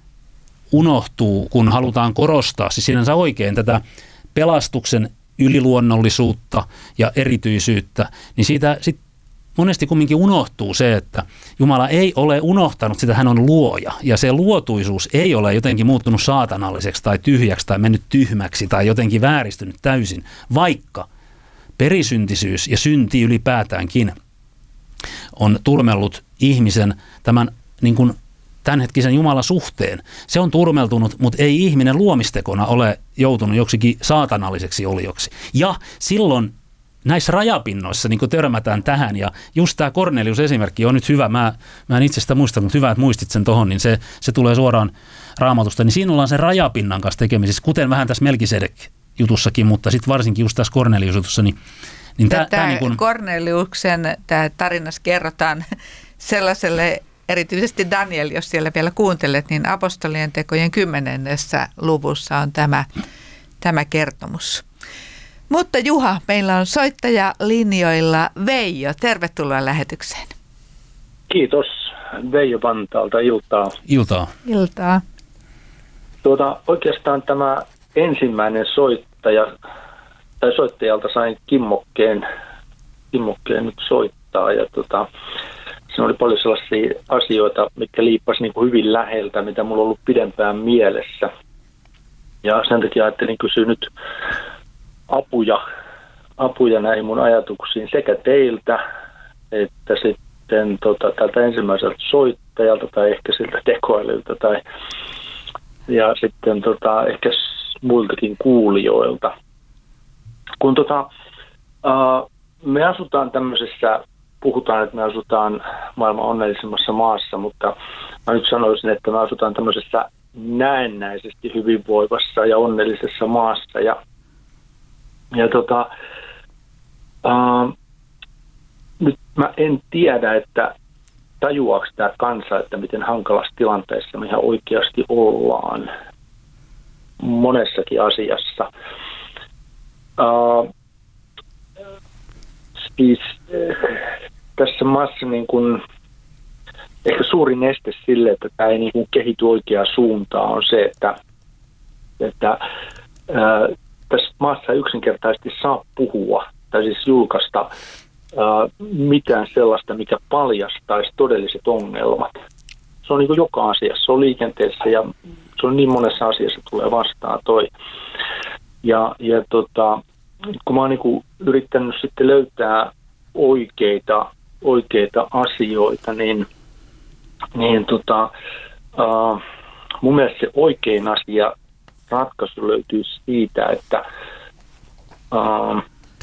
unohtuu, kun halutaan korostaa, siis sinänsä oikein tätä pelastuksen yliluonnollisuutta ja erityisyyttä, niin siitä sit monesti kumminkin unohtuu se, että Jumala ei ole unohtanut sitä, hän on luoja. Ja se luotuisuus ei ole jotenkin muuttunut saatanalliseksi tai tyhjäksi tai mennyt tyhmäksi tai jotenkin vääristynyt täysin, vaikka perisyntisyys ja synti ylipäätäänkin on turmellut ihmisen tämän niin kuin tämänhetkisen Jumalan suhteen. Se on turmeltunut, mutta ei ihminen luomistekona ole joutunut joksikin saatanalliseksi olioksi. Ja silloin näissä rajapinnoissa niin kun törmätään tähän, ja just tämä Kornelius-esimerkki on nyt hyvä, mä, mä en itse sitä muista, mutta hyvä, että muistit sen tohon, niin se, se tulee suoraan Raamatusta, niin siinä ollaan sen rajapinnan kanssa tekemisissä, kuten vähän tässä Melkisedek-jutussakin, mutta sitten varsinkin just tässä Kornelius-jutussa, niin, niin tämä, tämä niin kun Korneliuksen tämä tarinassa kerrotaan sellaiselle, erityisesti Daniel, jos siellä vielä kuuntelet, niin apostolien tekojen kymmenennessä luvussa on tämä, tämä kertomus. Mutta Juha, meillä on soittaja linjoilla Veijo. Tervetuloa lähetykseen. Kiitos. Veijo Vantaalta, iltaa. Iltaa. Iltaa. Tuota, oikeastaan tämä ensimmäinen soittaja, tai soittajalta sain kimmokkeen, kimmokkeen nyt soittaa. Ja tuota, siinä oli paljon sellaisia asioita, mitkä liippasi niin kuin hyvin läheltä, mitä mulla on ollut pidempään mielessä. Ja sen takia ajattelin kysyä nyt apuja, apuja näihin mun ajatuksiin sekä teiltä että sitten tota, tältä ensimmäiseltä soittajalta tai ehkä siltä tekoälyltä tai ja sitten tota, ehkä muiltakin kuulijoilta. Kun tota, uh, me asutaan tämmöisessä, puhutaan, että me asutaan maailman onnellisimmassa maassa, mutta mä nyt sanoisin, että me asutaan tämmöisessä näennäisesti hyvinvoivassa ja onnellisessa maassa ja Ja tota, uh, nyt mä en tiedä, että tajuaako tämä kansa, että miten hankalassa tilanteessa me ihan oikeasti ollaan monessakin asiassa. Uh, siis äh, tässä maassa niin kun, ehkä suurin este sille, että tämä ei niin kun kehity oikeaan suuntaan on se, että, että äh, tässä maassa ei yksinkertaisesti saa puhua tai siis julkaista ää, mitään sellaista, mikä paljastaisi todelliset ongelmat. Se on niin kuin joka asiassa, se on liikenteessä ja se on niin monessa asiassa tulee vastaan toi. Ja, ja tota, kun mä oon niin kuin yrittänyt sitten löytää oikeita, oikeita asioita, niin, niin tota, ää, mun mielestä se oikein asia ratkaisu löytyy siitä, että uh,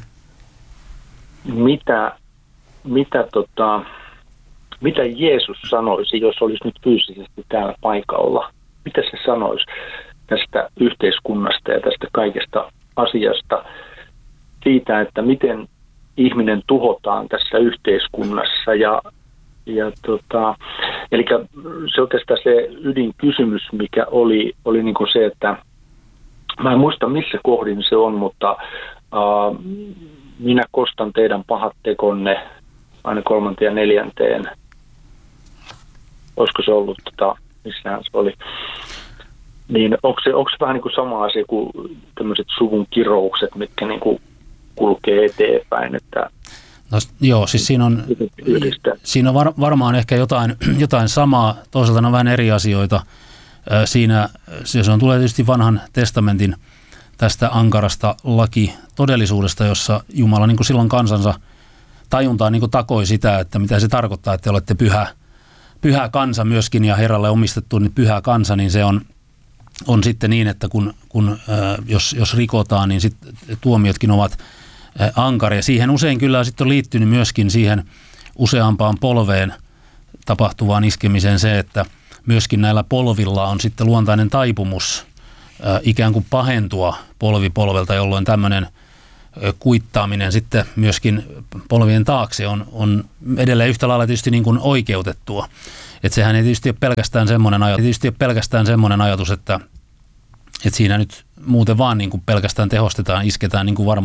mitä, mitä, tota, mitä Jeesus sanoisi, jos olisi nyt fyysisesti täällä paikalla. Mitä se sanoisi tästä yhteiskunnasta ja tästä kaikesta asiasta, siitä, että miten ihminen tuhotaan tässä yhteiskunnassa. Ja, ja tota, eli se oikeastaan se ydinkysymys, mikä oli, oli niin kuin se, että mä en muista missä kohdin se on, mutta uh, minä kostan teidän pahat tekonne aina kolmanteen ja neljänteen. Olisiko se ollut, tota, missähän se oli? Niin onko se, onko se vähän niin kuin sama asia kuin tämmöiset suvun kiroukset, mitkä niin kuin kulkee eteenpäin, että no, joo, siis siinä on, siinä on var, varmaan ehkä jotain, jotain samaa, toisaalta on vähän eri asioita. Siinä se on tulee tietysti vanhan testamentin tästä ankarasta laki todellisuudesta, jossa Jumala niin kuin silloin kansansa tajuntaan niin kuin takoi sitä, että mitä se tarkoittaa, että te olette pyhä, pyhä kansa myöskin ja Herralle omistettu niin pyhä kansa, niin se on, on sitten niin, että kun, kun jos, jos rikotaan, niin sit tuomiotkin ovat ankaria. Siihen usein kyllä sitten on liittynyt myöskin siihen useampaan polveen tapahtuvaan iskemiseen se, että myöskin näillä polvilla on sitten luontainen taipumus ää, ikään kuin pahentua polvi polvelta, jolloin tämmöinen kuittaaminen sitten myöskin polvien taakse on, on edelleen yhtä lailla tietysti niin kuin oikeutettua. Että sehän ei tietysti ole pelkästään semmoinen ajatus, tietysti ole pelkästään semmoinen ajatus että, että siinä nyt muuten vaan niin kuin pelkästään tehostetaan, isketään niin kuin varmaan